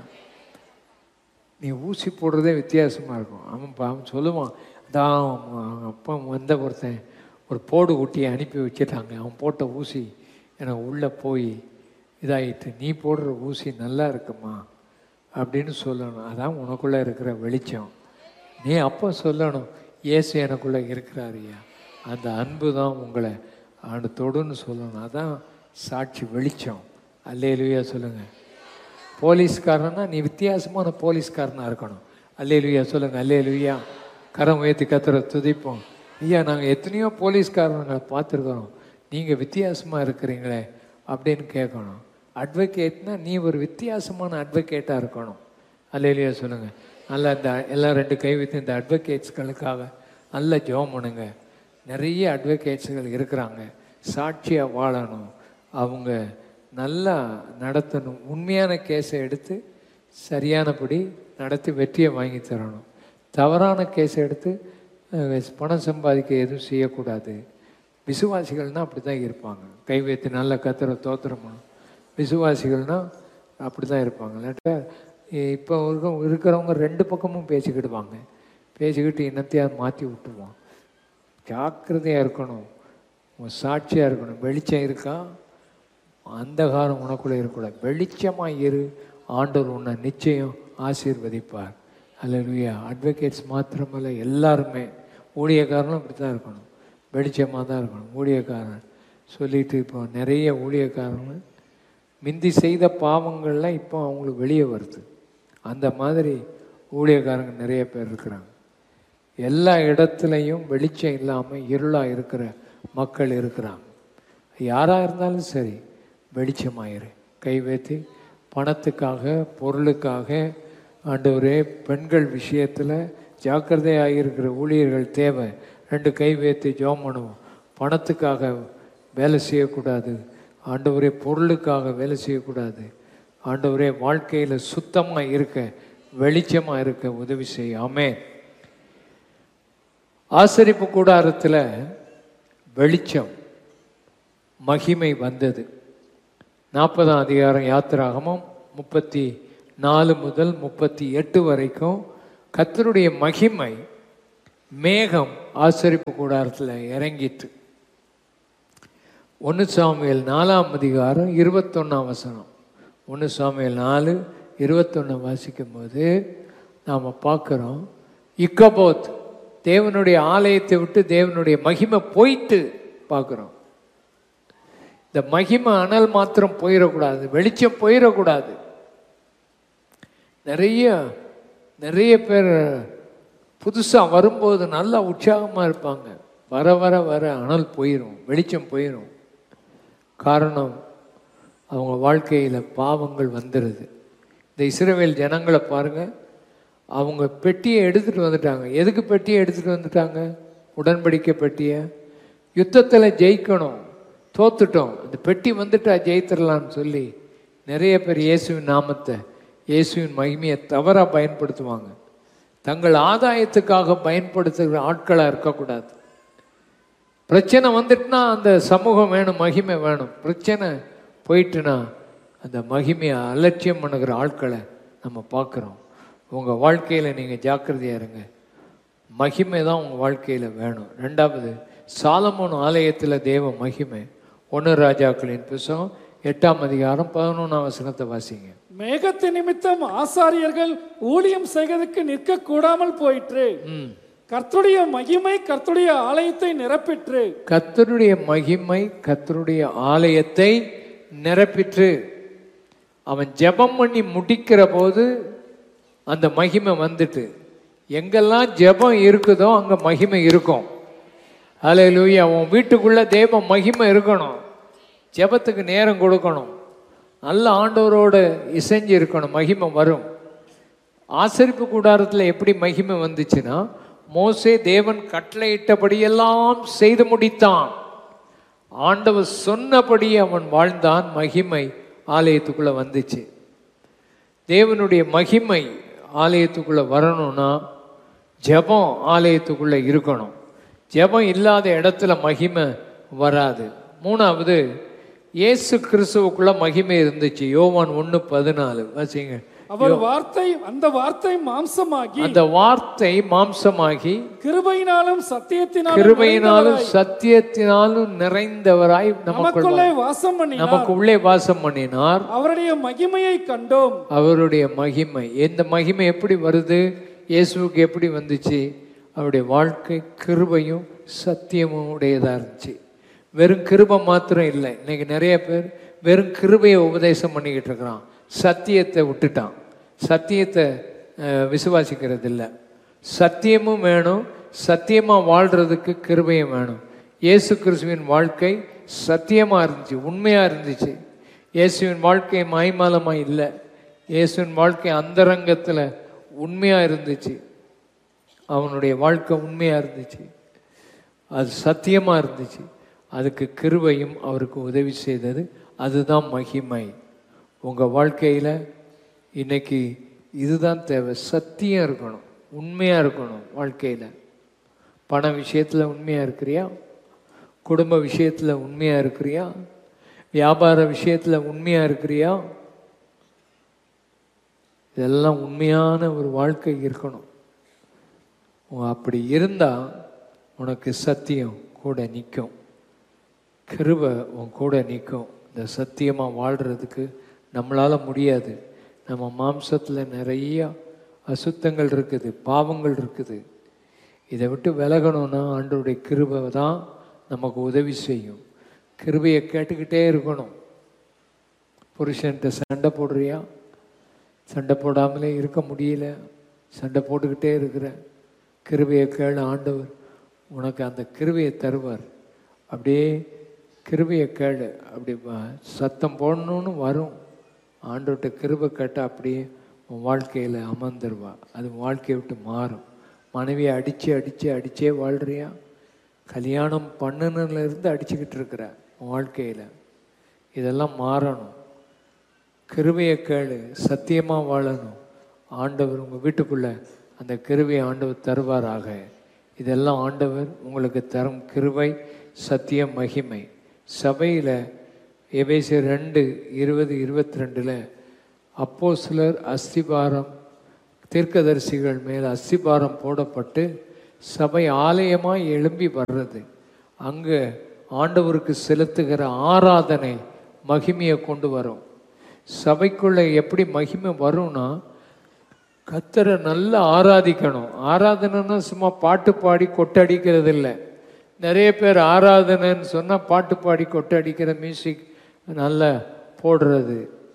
நீ ஊசி போடுறதே வித்தியாசமாக இருக்கும். அவன் அவன் சொல்லுவான், அதான் அவங்க அப்பா வந்த ஒருத்தன் ஒரு போடு குட்டியை அனுப்பி வச்சுட்டாங்க, அவன் போட்ட ஊசி எனக்கு உள்ளே போய் இதாகிட்டு, நீ போடுற ஊசி நல்லா இருக்குமா அப்படின்னு சொல்லணும். அதான் உனக்குள்ளே இருக்கிற வெளிச்சம். நீ அப்போ சொல்லணும், இயேசு எனக்குள்ளே இருக்கிறாரியா, அந்த அன்பு தான் உங்களை ஆண்டு தொடுன்னு சொல்லணும். அதான் சாட்சி வெளிச்சம். அல்லேலூயா சொல்லுங்கள். போலீஸ்காரன்னா நீ வித்தியாசமான போலீஸ்காரனாக இருக்கணும். அல்லேலூயா சொல்லுங்கள். அல்லேலூயா. கரம் உயர்த்தி கத்துற துதிப்போம். ஐயா, நாங்கள் எத்தனையோ போலீஸ்காரங்களை பார்த்துருக்குறோம், நீங்கள் வித்தியாசமாக இருக்கிறீங்களே அப்படின்னு கேட்கணும். அட்வொகேட்னா நீ ஒரு வித்தியாசமான அட்வொகேட்டாக இருக்கணும். அல்லேலூயா சொல்லுங்கள். நல்லா இந்த எல்லாம் ரெண்டு கை வைத்து இந்த அட்வொகேட்ஸ்களுக்காக நல்ல ஜெபம் பண்ணுங்க. நிறைய அட்வொகேட்ஸுகள் இருக்கிறாங்க, சாட்சியாக வாழணும், அவங்க நல்லா நடத்தணும், உண்மையான கேஸை எடுத்து சரியானபடி நடத்தி வெற்றியை வாங்கி தரணும். தவறான கேஸை எடுத்து பணம் சம்பாதிக்க எதுவும் செய்யக்கூடாது. விசுவாசிகள்னால் அப்படி தான் இருப்பாங்க. கை வைத்து நல்ல கத்திர தோத்திரம் பண்ணணும். விசுவாசிகள்னால் அப்படி தான் இருப்பாங்க. இல்லாட்டா இப்போ இருக்க இருக்கிறவங்க ரெண்டு பக்கமும் பேசிக்கிடுவாங்க, பேசிக்கிட்டு இன்னத்தையாவது மாற்றி விட்டுருவான். ஜாக்கிரதையாக இருக்கணும், சாட்சியாக இருக்கணும். வெளிச்சம் இருக்கா, அந்தகாரம் உனக்குள்ளே இருக்கக்கூடாது. வெளிச்சமாக இரு, ஆண்டவர் உன்னை நிச்சயம் ஆசீர்வதிப்பார். அல்லேலூயா. அட்வொகேட்ஸ் மாத்திரமல்ல, எல்லாருமே ஊழியக்காரனும் அப்படி தான் இருக்கணும், வெளிச்சமாக தான் இருக்கணும். ஊழியக்காரன் சொல்லிட்டு இப்போ நிறைய ஊழியக்காரங்க முந்தி செய்த பாவங்கள்லாம் இப்போ அவங்களுக்கு வெளியே வருது. அந்த மாதிரி ஊழியக்காரங்க நிறைய பேர் இருக்கிறாங்க. எல்லா இடத்துலையும் வெளிச்சம் இல்லாமல் இருளாக இருக்கிற மக்கள் இருக்கிறாங்க. யாராக இருந்தாலும் சரி, வெளிச்சமாயிரு. கை வைத்து பணத்துக்காக பொருளுக்காக ஆண்டவரே பெண்கள் விஷயத்தில் ஜாக்கிரதையாக இருக்கிற ஊழியர்கள் தேவை. ரெண்டு கை வைத்து ஜெபம் பண்ணுவோம். பணத்துக்காக வேலை செய்யக்கூடாது ஆண்டவரே, பொருளுக்காக வேலை செய்யக்கூடாது ஆண்டவரே. வாழ்க்கையில் சுத்தமாக இருக்க, வெளிச்சமாக இருக்க உதவி செய்ய. ஆமென். ஆசரிப்பு கூடாரத்தில் வெளிச்சம் மகிமை வந்தது. நாற்பதாம் அதிகாரம் யாத்திராகமம் முப்பத்தி நாலு முதல் முப்பத்தி எட்டு வரைக்கும் கர்த்தருடைய மகிமை மேகம் ஆசரிப்பு கூடாரத்தில் இறங்கிட்டு. ஒன்று சாமுவேல் நாலாம் அதிகாரம் இருபத்தொன்னாம் வசனம். ஒன்று சாமுவேல் நாலு இருபத்தொன்னு வாசிக்கும் போது நாம் பார்க்குறோம், இக்கபோத் தேவனுடைய ஆலயத்தை விட்டு தேவனுடைய மகிமை போயிட்டு பார்க்குறோம். இந்த மகிமை அனல் மாத்திரம் போயிடக்கூடாது, வெளிச்சம் போயிடக்கூடாது. நிறைய நிறைய பேர் புதுசாக வரும்போது நல்லா உற்சாகமாக இருப்பாங்க, வர வர வர அனல் போயிடும், வெளிச்சம் போயிடும். காரணம், அவங்க வாழ்க்கையில் பாவங்கள் வந்துடுது. இந்த இஸ்ரவேல் ஜனங்களை பாருங்கள், அவங்க பெட்டியை எடுத்துகிட்டு வந்துட்டாங்க. எதுக்கு பெட்டியை எடுத்துகிட்டு வந்துட்டாங்க? உடன்படிக்கை பெட்டியை. யுத்தத்தில் ஜெயிக்கணும், தோத்துட்டோம், அந்த பெட்டி வந்துட்டா ஜெயித்திடலான்னு சொல்லி நிறைய பேர் இயேசுவின் நாமத்தை, இயேசுவின் மகிமையை தவறாக பயன்படுத்துவாங்க. தங்கள் ஆதாயத்துக்காக பயன்படுத்துகிற ஆட்களாக இருக்கக்கூடாது. பிரச்சனை வந்துட்டுனா அந்த சமூகம் வேணும், மகிமை வேணும். பிரச்சனை போயிட்டுனா அந்த மகிமையை அலட்சியம் பண்ணுகிற ஆட்களை நம்ம பார்க்குறோம். உங்கள் வாழ்க்கையில் நீங்கள் ஜாக்கிரதையாக இருங்க, மகிமை தான் உங்கள் வாழ்க்கையில் வேணும். ரெண்டாவது, சாலமோன் ஆலயத்தில் தேவ மகிமை. ஒன்று ராஜாக்களின் புத்தகம் எட்டாம் அதிகாரம் பதினொன்றாம் வசனத்தை வாசிங்க. மேகத்தை நிமித்தம் ஆசாரியர்கள் ஊழியம் செய்வதற்கு நிற்க கூடாமல் போயிற்று. கர்த்தருடைய மகிமை கர்த்தருடைய ஆலயத்தை நிரப்பிற்று. கர்த்தருடைய மகிமை கர்த்தருடைய ஆலயத்தை நிரப்பிற்று. அவன் ஜெபம் பண்ணி முடிக்கிற போது அந்த மகிமை வந்துட்டு, எங்கெல்லாம் ஜெபம் இருக்குதோ அங்கே மகிமை இருக்கும். ஹல்லேலூயா. உன் வீட்டுக்குள்ள தேவ மகிமை இருக்கணும். ஜெபத்துக்கு நேரம் கொடுக்கணும். நல்ல ஆண்டவரோடு இசைஞ்சு இருக்கணும். மகிமை வரும். ஆசரிப்பு கூடாரத்தில் எப்படி மகிமை வந்துச்சுன்னா, மோசே தேவன் கட்டளையிட்டபடியெல்லாம் செய்து முடித்தான். ஆண்டவர் சொன்னபடி அவன் வாழ்ந்தான். மகிமை ஆலயத்துக்குள்ள வந்துச்சு. தேவனுடைய மகிமை ஆலயத்துக்குள்ள வரணும்னா ஜெபம் ஆலயத்துக்குள்ள இருக்கணும். ஜெபம் இல்லாத இடத்துல மகிமை வராது. மூணாவது, இயேசு கிறிஸ்துவுக்குள்ள மகிமை இருந்துச்சு. யோவான் ஒன்று பதினாலு வாசிங்க. அவர் வார்த்தை, அந்த வார்த்தை மாம்சமாகி, அந்த வார்த்தை மாம்சமாகி கிருபையினாலும் சத்தியத்தினாலும் கிருபையினாலும் சத்தியத்தினாலும் நிறைந்தவராய் நமக்குள்ளே வாசம் பண்ணினார். நமக்கு உள்ளே வாசம் பண்ணினார். அவருடைய மகிமையை கண்டோம். அவருடைய மகிமை. இந்த மகிமை எப்படி வருது? இயேசுவுக்கு எப்படி வந்துச்சு? அவருடைய வாழ்க்கை கிருபையும் சத்தியமும் உடையதா இருந்துச்சு. வெறும் கிருபை மாத்திரம் இல்லை. இன்னைக்கு நிறைய பேர் வெறும் கிருபையை உபதேசம் பண்ணிக்கிட்டு இருக்கிறான், சத்தியத்தை விட்டுட்டான். சத்தியத்தை விசுவாசிக்கிறது இல்லை. சத்தியமும் வேணும். சத்தியமாக வாழ்கிறதுக்கு கிருபையும் வேணும். இயேசு கிறிஸ்துவின் வாழ்க்கை சத்தியமாக இருந்துச்சு, உண்மையாக இருந்துச்சு. இயேசுவின் வாழ்க்கை மாய்மாலமாக இல்லை. இயேசுவின் வாழ்க்கை அந்தரங்கத்தில் உண்மையாக இருந்துச்சு. அவனுடைய வாழ்க்கை உண்மையாக இருந்துச்சு. அது சத்தியமாக இருந்துச்சு. அதுக்கு கிருபையும் அவருக்கு உதவி செய்தது. அதுதான் மகிமை. உங்கள் வாழ்க்கையில் இன்னைக்கு இதுதான் தேவை. சத்தியம் இருக்கணும், உண்மையாக இருக்கணும். வாழ்க்கையில் பண விஷயத்தில் உண்மையாக இருக்கிறியா? குடும்ப விஷயத்தில் உண்மையாக இருக்கிறியா? வியாபார விஷயத்தில் உண்மையாக இருக்கிறியா? இதெல்லாம் உண்மையான ஒரு வாழ்க்கை இருக்கணும். அப்படி இருந்தால் உனக்கு சத்தியம் கூட நிற்கும், கிருபை உன் கூட நிற்கும். இந்த சத்தியமாக வாழ்கிறதுக்கு நம்மளால் முடியாது. நம்ம மாம்சத்தில் நிறைய அசுத்தங்கள் இருக்குது, பாவங்கள் இருக்குது. இதை விட்டு விலகணும்னா ஆண்டவருடைய கிருபை தான் நமக்கு உதவி செய்யும். கிருபையை கேட்டுக்கிட்டே இருக்கணும். புருஷன்கிட்ட சண்டை போடுறியா? சண்டை போடாமலே இருக்க முடியல, சண்டை போட்டுக்கிட்டே இருக்கிற, கிருபையை கேளு. ஆண்டவர் உனக்கு அந்த கிருபையை தருவார். அப்படியே கிருபையை கேளு. அப்படி சத்தம் போடணும்னு வரும். ஆண்டவர்கிட்ட கிருபை கேட்டால் அப்படியே உன் வாழ்க்கையில் அமர்ந்துருவா. அது வாழ்க்கையை விட்டு மாறும். மனைவியை அடித்து அடித்து அடித்தே வாழ்கிறியா? கல்யாணம் பண்ணுனதுலேருந்து அடிச்சுக்கிட்டு இருக்கிற உன் வாழ்க்கையில். இதெல்லாம் மாறணும். கிருபையை கேளு, சத்தியமாக வாழணும். ஆண்டவர் உங்கள் வீட்டுக்குள்ளே அந்த கிருபையை ஆண்டவர் தருவாராக. இதெல்லாம் ஆண்டவர் உங்களுக்கு தரும் கிருபை, சத்தியம், மகிமை. சபையில் எபேசியர் ரெண்டு இருபது இருபத்தி ரெண்டில் அப்போஸ்தலர் அஸ்திபாரம், தீர்க்கதரிசிகள் மேல் அஸ்திபாரம் போடப்பட்டு சபை ஆலயமாக எழும்பி வர்றது. அங்கே ஆண்டவருக்கு செலுத்துகிற ஆராதனை மகிமையை கொண்டு வரும். சபைக்குள்ளே எப்படி மகிமை வரும்னா, கர்த்தரை நல்லா ஆராதிக்கணும். ஆராதனைன்னா சும்மா பாட்டு பாடி கொட்டடிக்கிறது இல்லை. நிறைய பேர் ஆராதனைன்னு சொன்னால் பாட்டு பாடி கொட்டடிக்கிற மியூசிக் நல்லா போடுறது.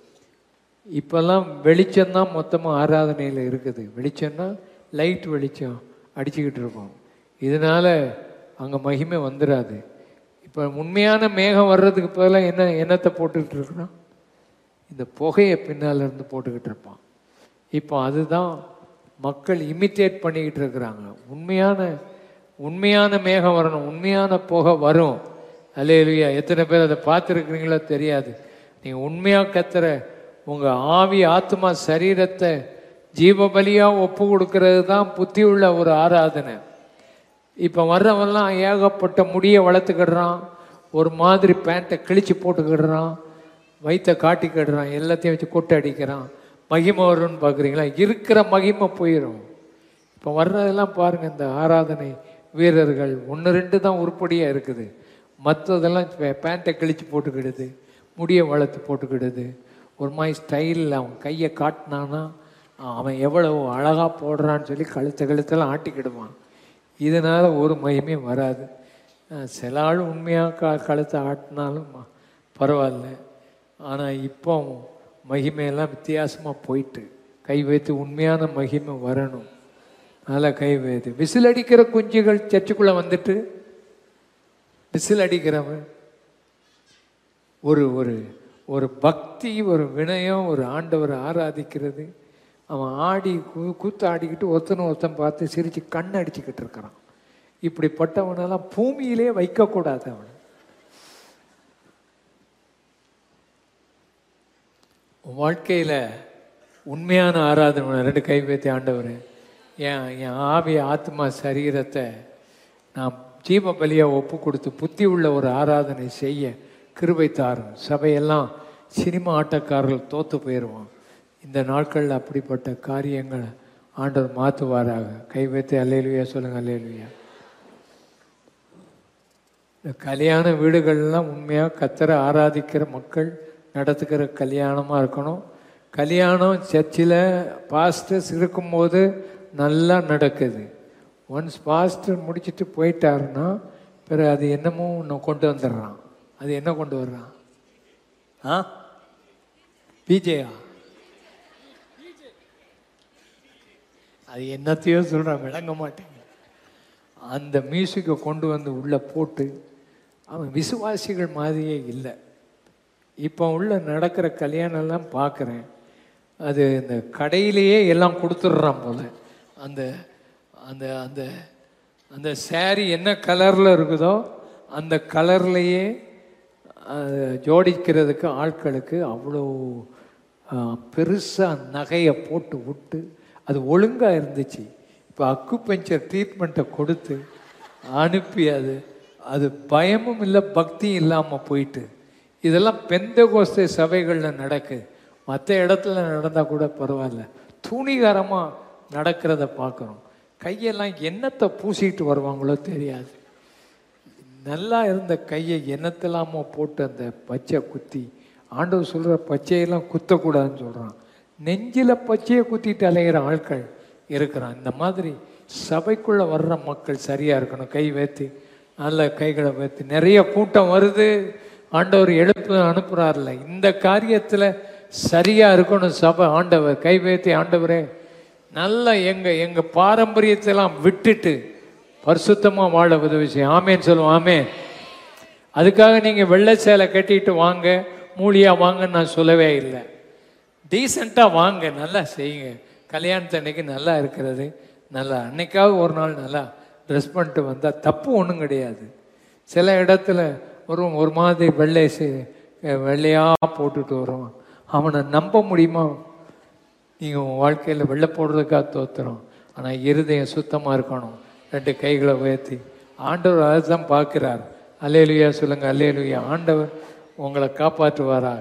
இப்போல்லாம் வெளிச்சம்தான் மொத்தமாக ஆராதனையில் இருக்குது. வெளிச்சம்னா லைட் வெளிச்சம் அடிச்சுக்கிட்டு இருக்கோம். இதனால் அங்கே மகிமை வந்துடாது. இப்போ உண்மையான மேகம் வர்றதுக்கு பதிலாக என்ன என்னத்தை போட்டுக்கிட்டு இருக்கிறோம்? இந்த புகையை பின்னால் இருந்து போட்டுக்கிட்டு இருப்பான். இப்போ அதுதான் மக்கள் இமிட்டேட் பண்ணிக்கிட்டு இருக்கிறாங்க. உண்மையான உண்மையான மேகம் வரணும், உண்மையான புகை வரும். அல்லேலூயா. எத்தனை பேர் அதை பார்த்துருக்குறீங்களோ தெரியாது. நீங்கள் உண்மையாக கத்துற உங்கள் ஆவி, ஆத்மா, சரீரத்தை ஜீவபலியாக ஒப்பு கொடுக்கறது தான் புத்தி உள்ள ஒரு ஆராதனை. இப்போ வர்றவெல்லாம் ஏகப்பட்ட முடியை வளர்த்துக்கிடுறான், ஒரு மாதிரி பேண்ட்டை கிழிச்சு போட்டுக்கிடுறான், வயிற்றை காட்டிக்கிடுறான், எல்லாத்தையும் வச்சு கொட்டை அடிக்கிறான். மகிமை வரும்னு பார்க்குறீங்களா? இருக்கிற மகிமை போயிடும். இப்போ வர்றதெல்லாம் பாருங்கள், இந்த ஆராதனை வீரர்கள் ஒன்று ரெண்டு தான் உருப்படியாக இருக்குது. மற்றதெல்லாம் பேண்ட்டை கிழிச்சு போட்டுக்கிடுது, முடியை வளர்த்து போட்டுக்கிடுது. ஒரு மாதிரி ஸ்டைலில் அவன் கையை காட்டினான்னா அவன் எவ்வளவு அழகாக போடுறான்னு சொல்லி கழுத்தை கழுத்தெல்லாம் ஆட்டிக்கிடுவான். இதனால் ஒரு மகிமையும் வராது. சில ஆள் உண்மையாக க கழுத்தை ஆட்டினாலும் பரவாயில்ல. ஆனால் இப்போ மகிமையெல்லாம் வித்தியாசமாக போயிட்டு, கை வைத்து உண்மையான மகிமை வரணும். அதனால் கை வைத்து விசில் அடிக்கிற குஞ்சுகள் சர்ச்சுக்குள்ளே வந்துட்டு விசில் அடிக்கிறவன், ஒரு ஒரு ஒரு பக்தி, ஒரு வினயம், ஒரு ஆண்டவரை ஆராதிக்கிறது. அவன் ஆடி கூ கூத்து ஆடிக்கிட்டு ஒருத்தனை ஒருத்தன் பார்த்து சிரித்து கண் அடிச்சுக்கிட்டு இருக்கிறான். இப்படிப்பட்டவனெல்லாம் பூமியிலே வைக்கக்கூடாது. அவன் வாழ்க்கையில் உண்மையான ஆராதனை. ரெண்டு கை வைத்து, ஆண்டவர் என் என் ஆவி ஆத்மா சரீரத்தை நான் ஜீவ பலியாக ஒப்பு கொடுத்து புத்தி உள்ள ஒரு ஆராதனை செய்ய கிருபை தாரும். சபையெல்லாம் சினிமா ஆட்டக்காரர்கள் தோற்று போயிடுவான். இந்த நாட்களில் அப்படிப்பட்ட காரியங்களை ஆண்டவர் மாற்றுவாராக. கை வைத்து அல்லேலூயா சொல்லுங்கள். அல்லேலூயா. இந்த கல்யாண வீடுகள்லாம் உண்மையாக கர்த்தரை ஆராதிக்கிற மக்கள் நடத்துக்கிற கல்யாணமாக இருக்கணும். கல்யாணம் சர்ச்சில் பாஸ்டர்ஸ் இருக்கும்போது நல்லா நடக்குது. ஒன்ஸ் பாஸ்டர் முடிச்சுட்டு போயிட்டாருன்னா பிறகு அது என்னமோ ஒன்று கொண்டு வந்துடுறான். அது என்ன கொண்டு வர்றான்? ஆ பிஜேயா? அது என்னத்தையோ சொல்கிறான், விளங்க மாட்டேங்க. அந்த மியூசிக்கை கொண்டு வந்து உள்ளே போட்டு அவன் விசுவாசிகள் மாதிரியே இல்லை. இப்போ உள்ள நடக்கிற கல்யாணம்லாம் பார்க்குறேன், அது இந்த கடையிலேயே எல்லாம் கொடுத்துட்றான் போல. அந்த அந்த அந்த அந்த சேரீ என்ன கலரில் இருக்குதோ அந்த கலர்லேயே ஜோடிக்கிறதுக்கு ஆட்களுக்கு அவ்வளோ பெருசாக நகையை போட்டு விட்டு அது ஒழுங்காக இருந்துச்சு. இப்போ அக்குபஞ்சர் ட்ரீட்மெண்ட்டை கொடுத்து அனுப்பி அது அது பயமும் இல்லை பக்தியும் இல்லாமல் போயிட்டு. இதெல்லாம் பெந்தெகோஸ்தே சபைகளில் நடக்குது. மற்ற இடத்துல நடந்தால் கூட பரவாயில்ல, துணிகரமாக நடக்கிறத பார்க்குறோம். கையெல்லாம் எண்ணத்தை பூசிட்டு வருவாங்களோ தெரியாது. நல்லா இருந்த கையை எண்ணத்தெல்லாமோ போட்டு அந்த பச்சை குத்தி, ஆண்டவர் சொல்கிற பச்சையெல்லாம் குத்தக்கூடாதுன்னு சொல்கிறான். நெஞ்சில் பச்சையை குத்திட்டு அலைகிற ஆட்கள் இருக்கிறான். இந்த மாதிரி சபைக்குள்ளே வர்ற மக்கள் சரியாக இருக்கணும். கை வைத்து, நல்ல கைகளை வைத்து. நிறைய கூட்டம் வருது, ஆண்டவர் எழுப்பு அனுப்புகிறார்ல, இந்த காரியத்தில் சரியாக இருக்கணும் சபை. ஆண்டவர் கை வைத்து, ஆண்டவரே நல்லா எங்கள் எங்கள் பாரம்பரியத்தெல்லாம் விட்டுட்டு பரிசுத்தமாக வாழ உதவி செய்யும். ஆமேன்னு சொல்லுவோம். ஆமேன். அதுக்காக நீங்கள் வெள்ளை சேலை கட்டிட்டு வாங்க, மூலியாக வாங்கன்னு நான் சொல்லவே இல்லை. டீசெண்டாக வாங்க, நல்லா செய்யுங்க. கல்யாணத்து அன்னைக்கு நல்லா இருக்கிறது நல்லா. அன்னைக்காவது ஒரு நாள் நல்லா ட்ரெஸ் பண்ணிட்டு வந்தால் தப்பு ஒன்றும் கிடையாது. சில இடத்துல ஒரு ஒரு மாதிரி வெள்ளை வெள்ளையாக போட்டுட்டு வரும், அவனை நம்ப முடியுமா? நீங்கள் உங்கள் வாழ்க்கையில் வெள்ளை போடுறதுக்காக தோத்துறோம். ஆனால் இருதயம் சுத்தமாக இருக்கணும். ரெண்டு கைகளை உயர்த்தி, ஆண்டவர் அதை தான் பார்க்குறார். அல்லேலூயா சொல்லுங்கள். அல்லேலூயா. ஆண்டவர் உங்களை காப்பாற்றுவாராக.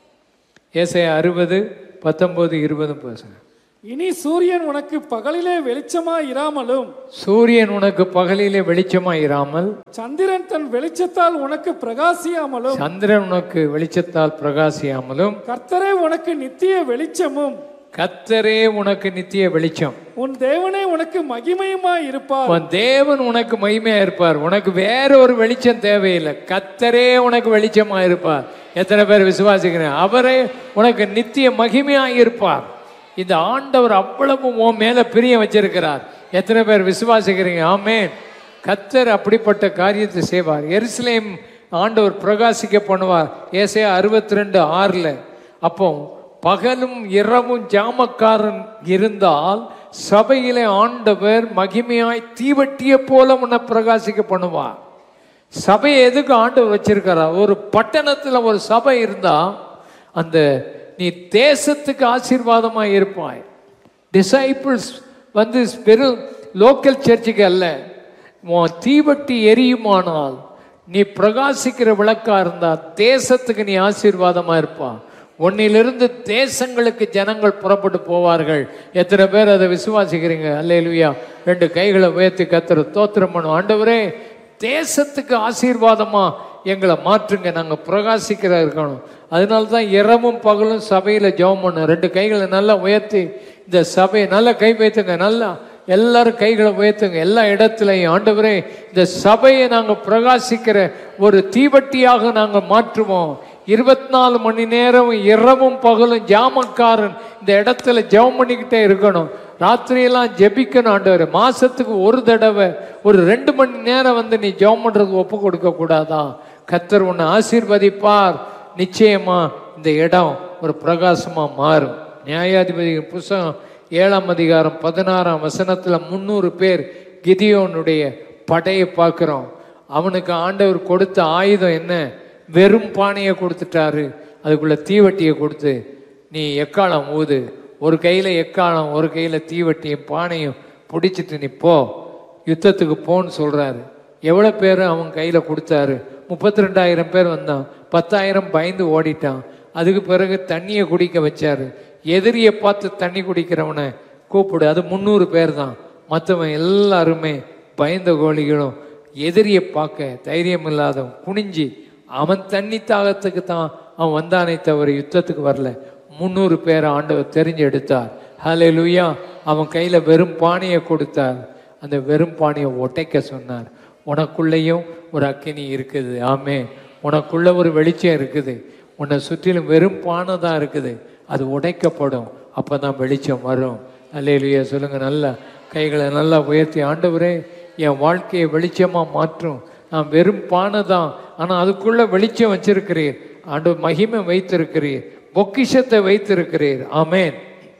ஏசாயா அறுபது பத்தொன்பது இருபது பேசுங்க. இனி சூரியன் உனக்கு பகலிலே வெளிச்சமாய் இராமலும், சூரியன் உனக்கு பகலிலே வெளிச்சமாய் இராமல், சந்திரன் தன் வெளிச்சத்தால் உனக்கு பிரகாசியாமலும், சந்திரன் உனக்கு வெளிச்சத்தால் பிரகாசியாமலும், கர்த்தரே உனக்கு நித்திய வெளிச்சமும், கர்த்தரே உனக்கு நித்திய வெளிச்சம், உன் தேவனே உனக்கு மகிமையுமாய் இருப்பார். உன் தேவன் உனக்கு மகிமையா இருப்பார். உனக்கு வேற ஒரு வெளிச்சம் தேவையில்லை, கர்த்தரே உனக்கு வெளிச்சமா இருப்பார். எத்தனை பேர் விசுவாசிக்கிறேன்? அவரே உனக்கு நித்திய மகிமையாய் இருப்பார். இந்த ஆண்டவர் அவ்வளவு உன் மேல பிரியம் வச்சிருக்கிறார். எத்தனை பேர் விசுவாசிக்கிறீங்க? ஆமென். கர்த்தர் அப்படிப்பட்ட காரியத்தை செய்வார். எருசலேம் ஆண்டவர் பிரகாசிக்க பண்ணுவார். ஏசாயா அறுபத்தி ரெண்டு ஆறுல அப்போ பகலும் இரவும் ஜாமக்காரன் இருந்தால் சபையிலே ஆண்டவர் மகிமையாய் தீவட்டிய போல உன்னை பிரகாசிக்க பண்ணுவார். சபையை எதுக்கு ஆண்டவர் வச்சிருக்கிறார்? ஒரு பட்டணத்துல ஒரு சபை இருந்தா அந்த நீ தேசத்துக்கு ஆசீர்வாதமாக இருப்பாய். டிசைபிள்ஸ் வந்து வெறும் லோக்கல் சர்ச்சுக்கு அல்ல, உன் தீவட்டி எரியுமானால் நீ பிரகாசிக்கிற விளக்கா இருந்தா தேசத்துக்கு நீ ஆசீர்வாதமா இருப்பா. உன்னிலிருந்து தேசங்களுக்கு ஜனங்கள் புறப்பட்டு போவார்கள். எத்தனை பேர் அதை விசுவாசிக்கிறீங்க? அல்லேலூயா. ரெண்டு கைகளை உயர்த்தி கர்த்தரை ஸ்தோத்திரம் பண்ணும். ஆண்டவரே, தேசத்துக்கு ஆசீர்வாதமா எங்களை மாற்றுங்க, நாங்கள் பிரகாசிக்கிற இருக்கணும். அதனால தான் இரவும் பகலும் சபையில் ஜெபம் பண்ணோம். ரெண்டு கைகளை நல்லா உயர்த்தி இந்த சபையை நல்லா கை வைத்துங்க. நல்லா எல்லாரும் கைகளை உயர்த்துங்க. எல்லா இடத்துலையும் ஆண்டவரே, இந்த சபையை நாங்கள் பிரகாசிக்கிற ஒரு தீவட்டியாக நாங்கள் மாற்றுவோம். இருபத்தி நாலு மணி நேரம் இரவும் பகலும் ஜாமக்காரன் இந்த இடத்துல ஜெபம் பண்ணிக்கிட்டே இருக்கணும். ராத்திரியெல்லாம் ஜெபிக்கணும் ஆண்டவரே. மாசத்துக்கு ஒரு தடவை ஒரு ரெண்டு மணி நேரம் வந்து நீ ஜெபம் பண்றதுக்கு ஒப்பு கொடுக்க கூடாதா? கர்த்தர் உன்னை ஆசீர்வதிப்பார். நிச்சயமா இந்த இடம் ஒரு பிரகாசமா மாறும். நியாயாதிபதி புஸ்தகம் ஏழாம் அதிகாரம் பதினாறாம் வசனத்துல முன்னூறு பேர் கிதியோனுடைய படையை பார்க்கிறோம். அவனுக்கு ஆண்டவர் கொடுத்த ஆயுதம் என்ன? வெறும் பானையை கொடுத்துட்டாரு. அதுக்குள்ள தீவட்டியை கொடுத்து நீ எக்காலம் ஊது. ஒரு கையில எக்காலம், ஒரு கையில தீவட்டியும் பானையும் பிடிச்சிட்டு நீ போ, யுத்தத்துக்கு போன்னு சொல்றாரு. எவ்வளவு பேர் அவன் கையில கொடுத்தாரு? முப்பத்தி ரெண்டாயிரம் பேர் வந்தான். பத்தாயிரம் பயந்து ஓடிட்டான். அதுக்கு பிறகு தண்ணியை குடிக்க வச்சாரு. எதிரியை பார்த்து தண்ணி குடிக்கிறவனை கூப்பிடு, அது முந்நூறு பேர் தான். மற்றவன் எல்லாருமே பயந்த கோழிகளும் எதிரியை பார்க்க தைரியம் இல்லாதவன் குனிஞ்சி அவன் தண்ணி தாகத்துக்கு தான் அவன் வந்தானே தவிர யுத்தத்துக்கு வரல. முந்நூறு பேரை ஆண்டவர் தெரிஞ்சு எடுத்தார். ஹல்லேலூயா. அவன் கையில வெறும் பானையை கொடுத்தார். அந்த வெறும் பானையை ஒட்டைக்க சொன்னார். உனக்குள்ளேயும் ஒரு அக்கினி இருக்குது. ஆமே. உனக்குள்ள ஒரு வெளிச்சம் இருக்குது. உன்னை சுற்றிலும் வெறும் பானை தான் இருக்குது. அது உடைக்கப்படும். அப்பதான் வெளிச்சம் வரும். ஹல்லேலூயா சொல்லுங்க. நல்லா கைகளை நல்லா உயர்த்தி, ஆண்டவரே என் வாழ்க்கையை வெளிச்சமா மாற்றும். நான் வெறும் பானை தான், ஆனா அதுக்குள்ள வெளிச்சம் வச்சிருக்கிறீர். ஆண்டவர் மகிமை வைத்திருக்கிறீர், பொக்கிஷத்தை வைத்திருக்கிறீர். ஆமேன்.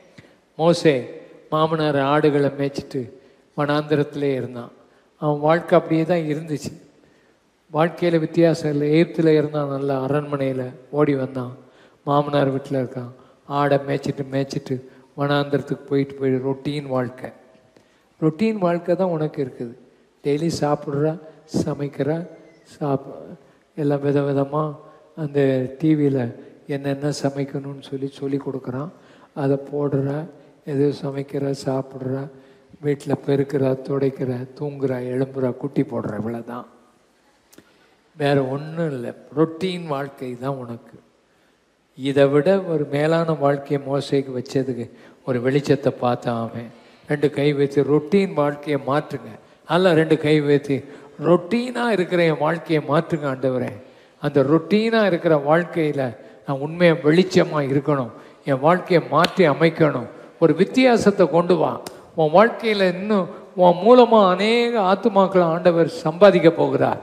மோசே மாமனார் ஆடுகளை மேய்ச்சிட்டு வனாந்திரத்திலே இருந்தான். அவன் வாழ்க்கை அப்படியே தான் இருந்துச்சு. வாழ்க்கையில் வித்தியாசம் இல்லை. எகிப்தில் இருந்தான், நல்லா அரண்மனையில் ஓடி வந்தான். மாமனார் வீட்டில் இருக்கான். ஆடை மேய்ச்சிட்டு மேய்ச்சிட்டு வனாந்திரத்துக்கு போயிட்டு போயிட்டு ரொட்டீன் வாழ்க்கை. ரொட்டீன் வாழ்க்கை தான் உனக்கு இருக்குது. டெய்லி சாப்பிட்றா, சமைக்கிறா, சாப் எல்லாம் வித விதமாக அந்த டிவியில் என்னென்ன சமைக்கணும்னு சொல்லி சொல்லி கொடுக்குறான். அதை போடுறா, எது சமைக்கிறா, சாப்பிட்றா, வீட்டில் பெருக்கிறா, துடைக்கிறா, தூங்குறா, எழும்புறா, குட்டி போடுற, இவ்வளோதான். வேற ஒன்றும் இல்லை. ரொட்டீன் வாழ்க்கை தான் உனக்கு. இதை விட ஒரு மேலான வாழ்க்கையை மோசைக்கு வச்சதுக்கு ஒரு வெளிச்சத்தை பார்த்தான் அவன். ரெண்டு கை வைத்து ரொட்டீன் வாழ்க்கையை மாற்றுங்க. அல்ல, ரெண்டு கை வைத்து ரொட்டீனாக இருக்கிற என் வாழ்க்கையை மாற்றுங்க ஆண்டவரே. அந்த ரொட்டீனாக இருக்கிற வாழ்க்கையில் நான் உண்மையாக வெளிச்சமாக இருக்கணும். என் வாழ்க்கையை மாற்றி அமைக்கணும். ஒரு வித்தியாசத்தை கொண்டு வா. உன் வாழ்க்கையில் இன்னும் உன் மூலமாக அநேக ஆத்துமாக்களை ஆண்டவர் சம்பாதிக்க போகிறார்.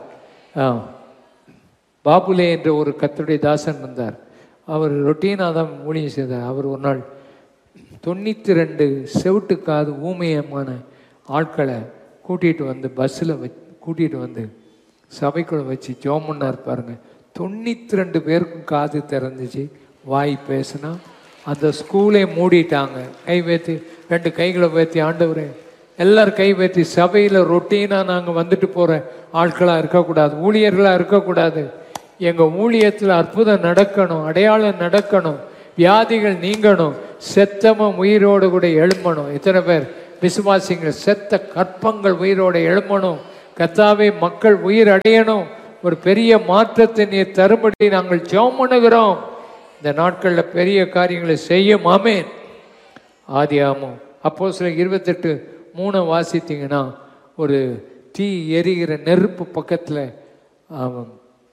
பாபுலே என்ற ஒரு கர்த்தருடைய தாசன் வந்தார். அவர் ரொட்டீனாக தான் ஊழியம் செய்தார். அவர் ஒரு நாள் தொண்ணூற்றி ரெண்டு செவிட்டுக்காது ஊமையமான ஆட்களை கூட்டிகிட்டு வந்து பஸ்ஸில் வச்சு கூட்டிகிட்டு வந்து சபைக்குள்ள வச்சு ஜோமன்னா இருப்பாருங்க. தொண்ணூற்றி ரெண்டு பேருக்கும் காது திறந்துச்சு, வாய் பேசுனா. அந்த ஸ்கூலே மூடிட்டாங்க. கை வைத்து ரெண்டு கைகளை வைத்தி, ஆண்டவரே எல்லாரும் கை வைத்தி, சபையில் ரொட்டீனாக நாங்கள் வந்துட்டு போகிற ஆட்களாக இருக்கக்கூடாது, ஊழியர்களாக இருக்கக்கூடாது. எங்கள் ஊழியத்தில் அற்புதம் நடக்கணும், அடையாளம் நடக்கணும், வியாதிகள் நீங்கணும், செத்தமும் உயிரோடு கூட எழும்பணும். எத்தனை பேர் விசுவாசிங்கள்? செத்த கற்பங்கள் உயிரோடு எழும்பணும். கர்த்தாவே மக்கள் உயிர் அடையணும். ஒரு பெரிய மாற்றத்தை நீர் தரும்படி நாங்கள் ஜெபம் பண்ணுகிறோம். இந்த நாட்களில் பெரிய காரியங்களை செய்யும். ஆமென். ஆதியாகமம் அப்போஸ்தலர் இருபத்தெட்டு மூணை வாசித்தீங்கன்னா, ஒரு தீ எரிகிற நெருப்பு பக்கத்தில் அவன்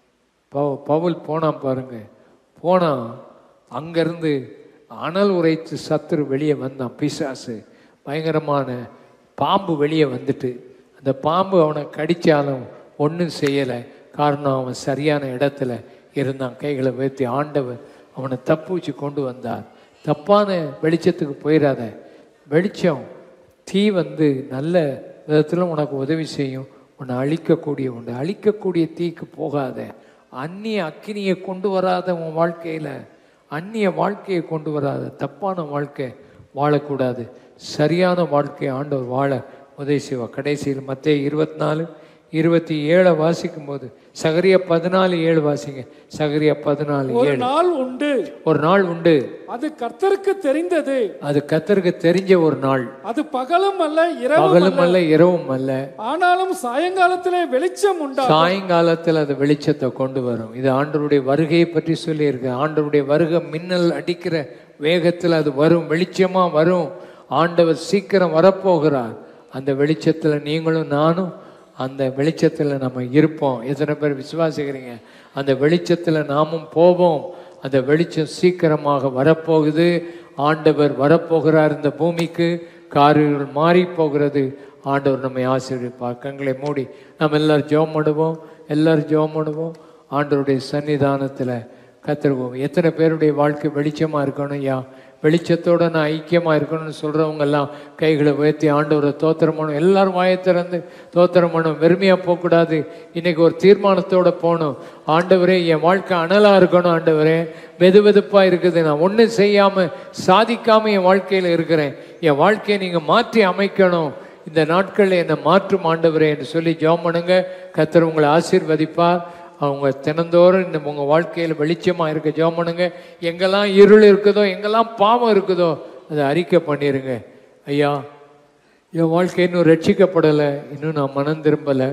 பவுல் போனான் பாருங்க. போனான், அங்கேருந்து அனல் உரைத்து சத்துரு வெளியே வந்தான். பிசாசு பயங்கரமான பாம்பு வெளியே வந்துட்டு, அந்த பாம்பு அவனை கடித்தாலும் ஒன்றும் செய்யலை. காரணம் அவன் சரியான இடத்துல இருந்தான். கைகளை வைத்து ஆண்டவர் அவனை தப்புச்சு கொண்டு வந்தார். தப்பான வெளிச்சத்துக்கு போயிடாத. வெளிச்சம் தீ வந்து நல்ல விதத்தில் உனக்கு உதவி செய்யும். உன்னை அழிக்கக்கூடிய உண்டு அழிக்கக்கூடிய தீக்கு போகாத. அந்நிய அக்கினியை கொண்டு வராத உன் வாழ்க்கையில். அந்நிய வாழ்க்கையை கொண்டு வராத. தப்பான வாழ்க்கை வாழக்கூடாது. சரியான வாழ்க்கையை ஆண்டவர் வாழ உதவி செய்வார். கடைசியில் மத்தேயு இருபத்தி நாலு இருபத்தி ஏழை வாசிக்கும் போது, சகரியா பதினாலு ஏழு வாசிங்க. சகரியா பதினாலு ஏழு. நாள் உண்டு, ஒரு நாள் உண்டு, அது கர்த்தருக்கு தெரிந்தது. அது கர்த்தருக்கு தெரிஞ்ச ஒரு நாள். அது பகலும் அல்ல பகலும் அல்ல இரவும் அல்ல. ஆனாலும் சாயங்காலத்திலே வெளிச்சம் உண்டு. சாயங்காலத்தில் அது வெளிச்சத்தை கொண்டு வரும். இது ஆண்டவருடைய வருகையை பற்றி சொல்லி இருக்கு. ஆண்டவருடைய வருகை மின்னல் அடிக்கிற வேகத்தில் அது வரும், வெளிச்சமா வரும். ஆண்டவர் சீக்கிரம் வரப்போகிறார். அந்த வெளிச்சத்தில் நீங்களும் நானும் அந்த வெளிச்சத்தில் நம்ம இருப்போம். எத்தனை பேர் விசுவாசிக்கிறீங்க? அந்த வெளிச்சத்தில் நாமும் போவோம். அந்த வெளிச்சம் சீக்கிரமாக வரப்போகுது. ஆண்டவர் வரப்போகிறார் இந்த பூமிக்கு. காரியங்கள் மாறி போகிறது. ஆண்டவர் நம்மை ஆசீர்வதிப்பார். கண்களை மூடி நம்ம எல்லாரும் ஜெபம் பண்ணுவோம். எல்லாரும் ஜெபம் பண்ணுவோம். ஆண்டவருடைய சன்னிதானத்தில் கத்திருவோம். எத்தனை பேருடைய வாழ்க்கை வெளிச்சமாக இருக்கணும்? ஐயா, வெளிச்சத்தோடு நான் ஐக்கியமாக இருக்கணும்னு சொல்கிறவங்க எல்லாம் கைகளை உயர்த்தி ஆண்டவரை தோத்திரம் பண்ணணும். எல்லாரும் வாயை திறந்து தோத்திரம் பண்ணணும். வெறுமையாக போகக்கூடாது. இன்றைக்கி ஒரு தீர்மானத்தோடு போகணும். ஆண்டவரே, என் வாழ்க்கை அனலாக இருக்கணும். ஆண்டவரே, வெது வெதுப்பாக இருக்குது, நான் ஒன்றும் செய்யாமல் சாதிக்காமல் என் வாழ்க்கையில் இருக்கிறேன். என் வாழ்க்கையை நீங்கள் மாற்றி அமைக்கணும். இந்த நாட்களில் என்னை மாற்றும் ஆண்டவரே என்று சொல்லி ஜெபம் பண்ணுங்க. கர்த்தர் உங்களை ஆசீர்வதிப்பார். அவங்க தினந்தோறும் இந்த உங்கள் வாழ்க்கையில் வெளிச்சமாக இருக்க ஜெபம் பண்ணுங்க. எங்கெல்லாம் இருள் இருக்குதோ, எங்கெல்லாம் பாவம் இருக்குதோ, அதை அறிக்கை பண்ணிடுங்க. ஐயா, என் வாழ்க்கை இன்னும் ரட்சிக்கப்படலை, இன்னும் நான் மனம் திரும்பலை.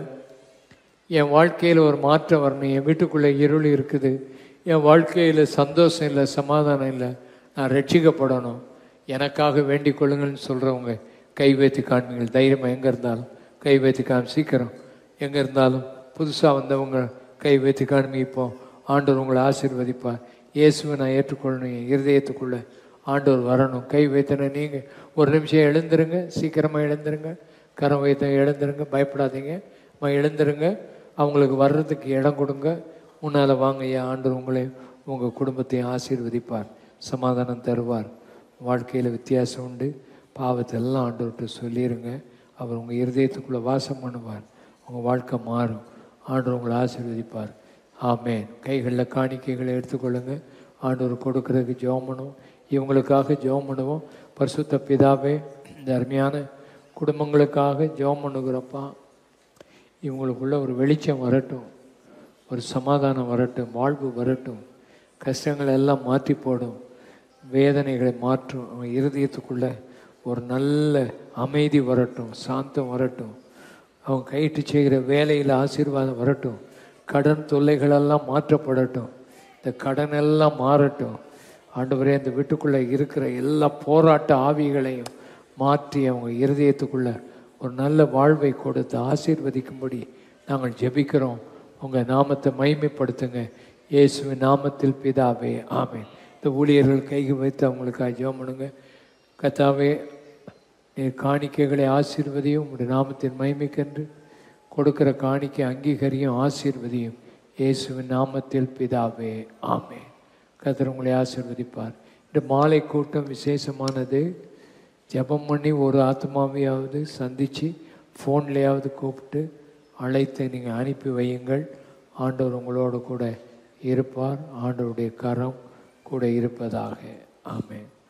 என் வாழ்க்கையில் ஒரு மாற்றம் வரணும். என் வீட்டுக்குள்ளே இருள் இருக்குது. என் வாழ்க்கையில் சந்தோஷம் இல்லை, சமாதானம் இல்லை. நான் ரட்சிக்கப்படணும். எனக்காக வேண்டிக் கொள்ளுங்கள்னு சொல்கிறவங்க கை வைத்து காண்பீங்கள். தைரியமாக எங்கே இருந்தாலும் கை வைத்து காமி. சீக்கிரம் எங்கே இருந்தாலும் புதுசாக வந்தவங்க கை வைத்து காண்பி. இப்போ ஆண்டவர் உங்களை ஆசீர்வதிப்பார். இயேசுவை நான் ஏற்றுக்கொள்ளணும். என் இருதயத்துக்குள்ளே ஆண்டவர் வரணும். கை வைத்தன நீங்கள் ஒரு நிமிஷம் எழுந்துருங்க. சீக்கிரமாக எழுந்துருங்க. கரம் வைத்த எழுந்துருங்க. பயப்படாதீங்க. எழுந்துருங்க. அவங்களுக்கு வர்றதுக்கு இடம் கொடுங்க. முன்னால் வாங்க. ஐயா, ஆண்டவர் உங்களை உங்கள் குடும்பத்தையும் ஆசீர்வதிப்பார். சமாதானம் தருவார். வாழ்க்கையில் வித்தியாசம் உண்டு. பாவத்தை எல்லாம் ஆண்டவர்கிட்ட சொல்லிடுங்க. அவர் உங்கள் இருதயத்துக்குள்ளே வாசம் பண்ணுவார். உங்கள் வாழ்க்கை மாறும். ஆண்டவர் உங்களை ஆசீர்வதிப்பார். ஆமேன். கைகளில் காணிக்கைகளை எடுத்துக்கொள்ளுங்க. ஆண்டவர் கொடுக்கறதுக்கு ஜெபம் பண்ணுவோம். இவங்களுக்காக ஜெபம் பண்ணுவோம். பரிசுத்த பிதாவே, இந்த அருமையான குடும்பங்களுக்காக ஜெபம் பண்ணுகிறப்பா, இவங்களுக்குள்ள ஒரு வெளிச்சம் வரட்டும், ஒரு சமாதானம் வரட்டும், வாழ்வு வரட்டும், கஷ்டங்களை எல்லாம் மாற்றி போடும், வேதனைகளை மாற்றும். அவங்க இருதயத்துக்குள்ளே ஒரு நல்ல அமைதி வரட்டும், சாந்தம் வரட்டும். அவங்க கைட்டு செய்கிற வேலையில் ஆசீர்வாதம் வரட்டும். கடன் தொல்லைகளெல்லாம் மாற்றப்படட்டும். இந்த கடன் எல்லாம் மாறட்டும். ஆண்டவரே, இந்த வீட்டுக்குள்ளே இருக்கிற எல்லா போராட்ட ஆவிகளையும் மாற்றி அவங்க இருதயத்துக்குள்ளே ஒரு நல்ல வாழ்வை கொடுத்து ஆசீர்வதிக்கும்படி நாங்கள் ஜெபிக்கிறோம். உங்கள் நாமத்தை மகிமைப்படுத்துங்க. இயேசுவின் நாமத்தில் பிதாவே, ஆமேன். இந்த ஊழியர்கள் கைக்கு வைத்து அவங்களுக்காக ஜெபம் பண்ணுங்க. கர்த்தாவே, நீர் காணிக்கைகளை ஆசீர்வதியும். உங்களுடைய நாமத்தின் மகிமைக்கென்று கொடுக்கிற காணிக்கை அங்கீகரியும், ஆசீர்வதியும். இயேசுவின் நாமத்தில் பிதாவே, ஆமேன். கர்த்தர் உங்களை ஆசீர்வதிப்பார். இந்த மாலை கூட்டம் விசேஷமானது. ஜெபம் பண்ணி ஒரு ஆத்மாவையாவது சந்தித்து ஃபோன்லேயாவது கூப்பிட்டு அழைத்து நீங்கள் அனுப்பி வையுங்கள். ஆண்டவர் உங்களோடு கூட இருப்பார். ஆண்டவருடைய கரம் கூட இருப்பதாக. ஆமென்.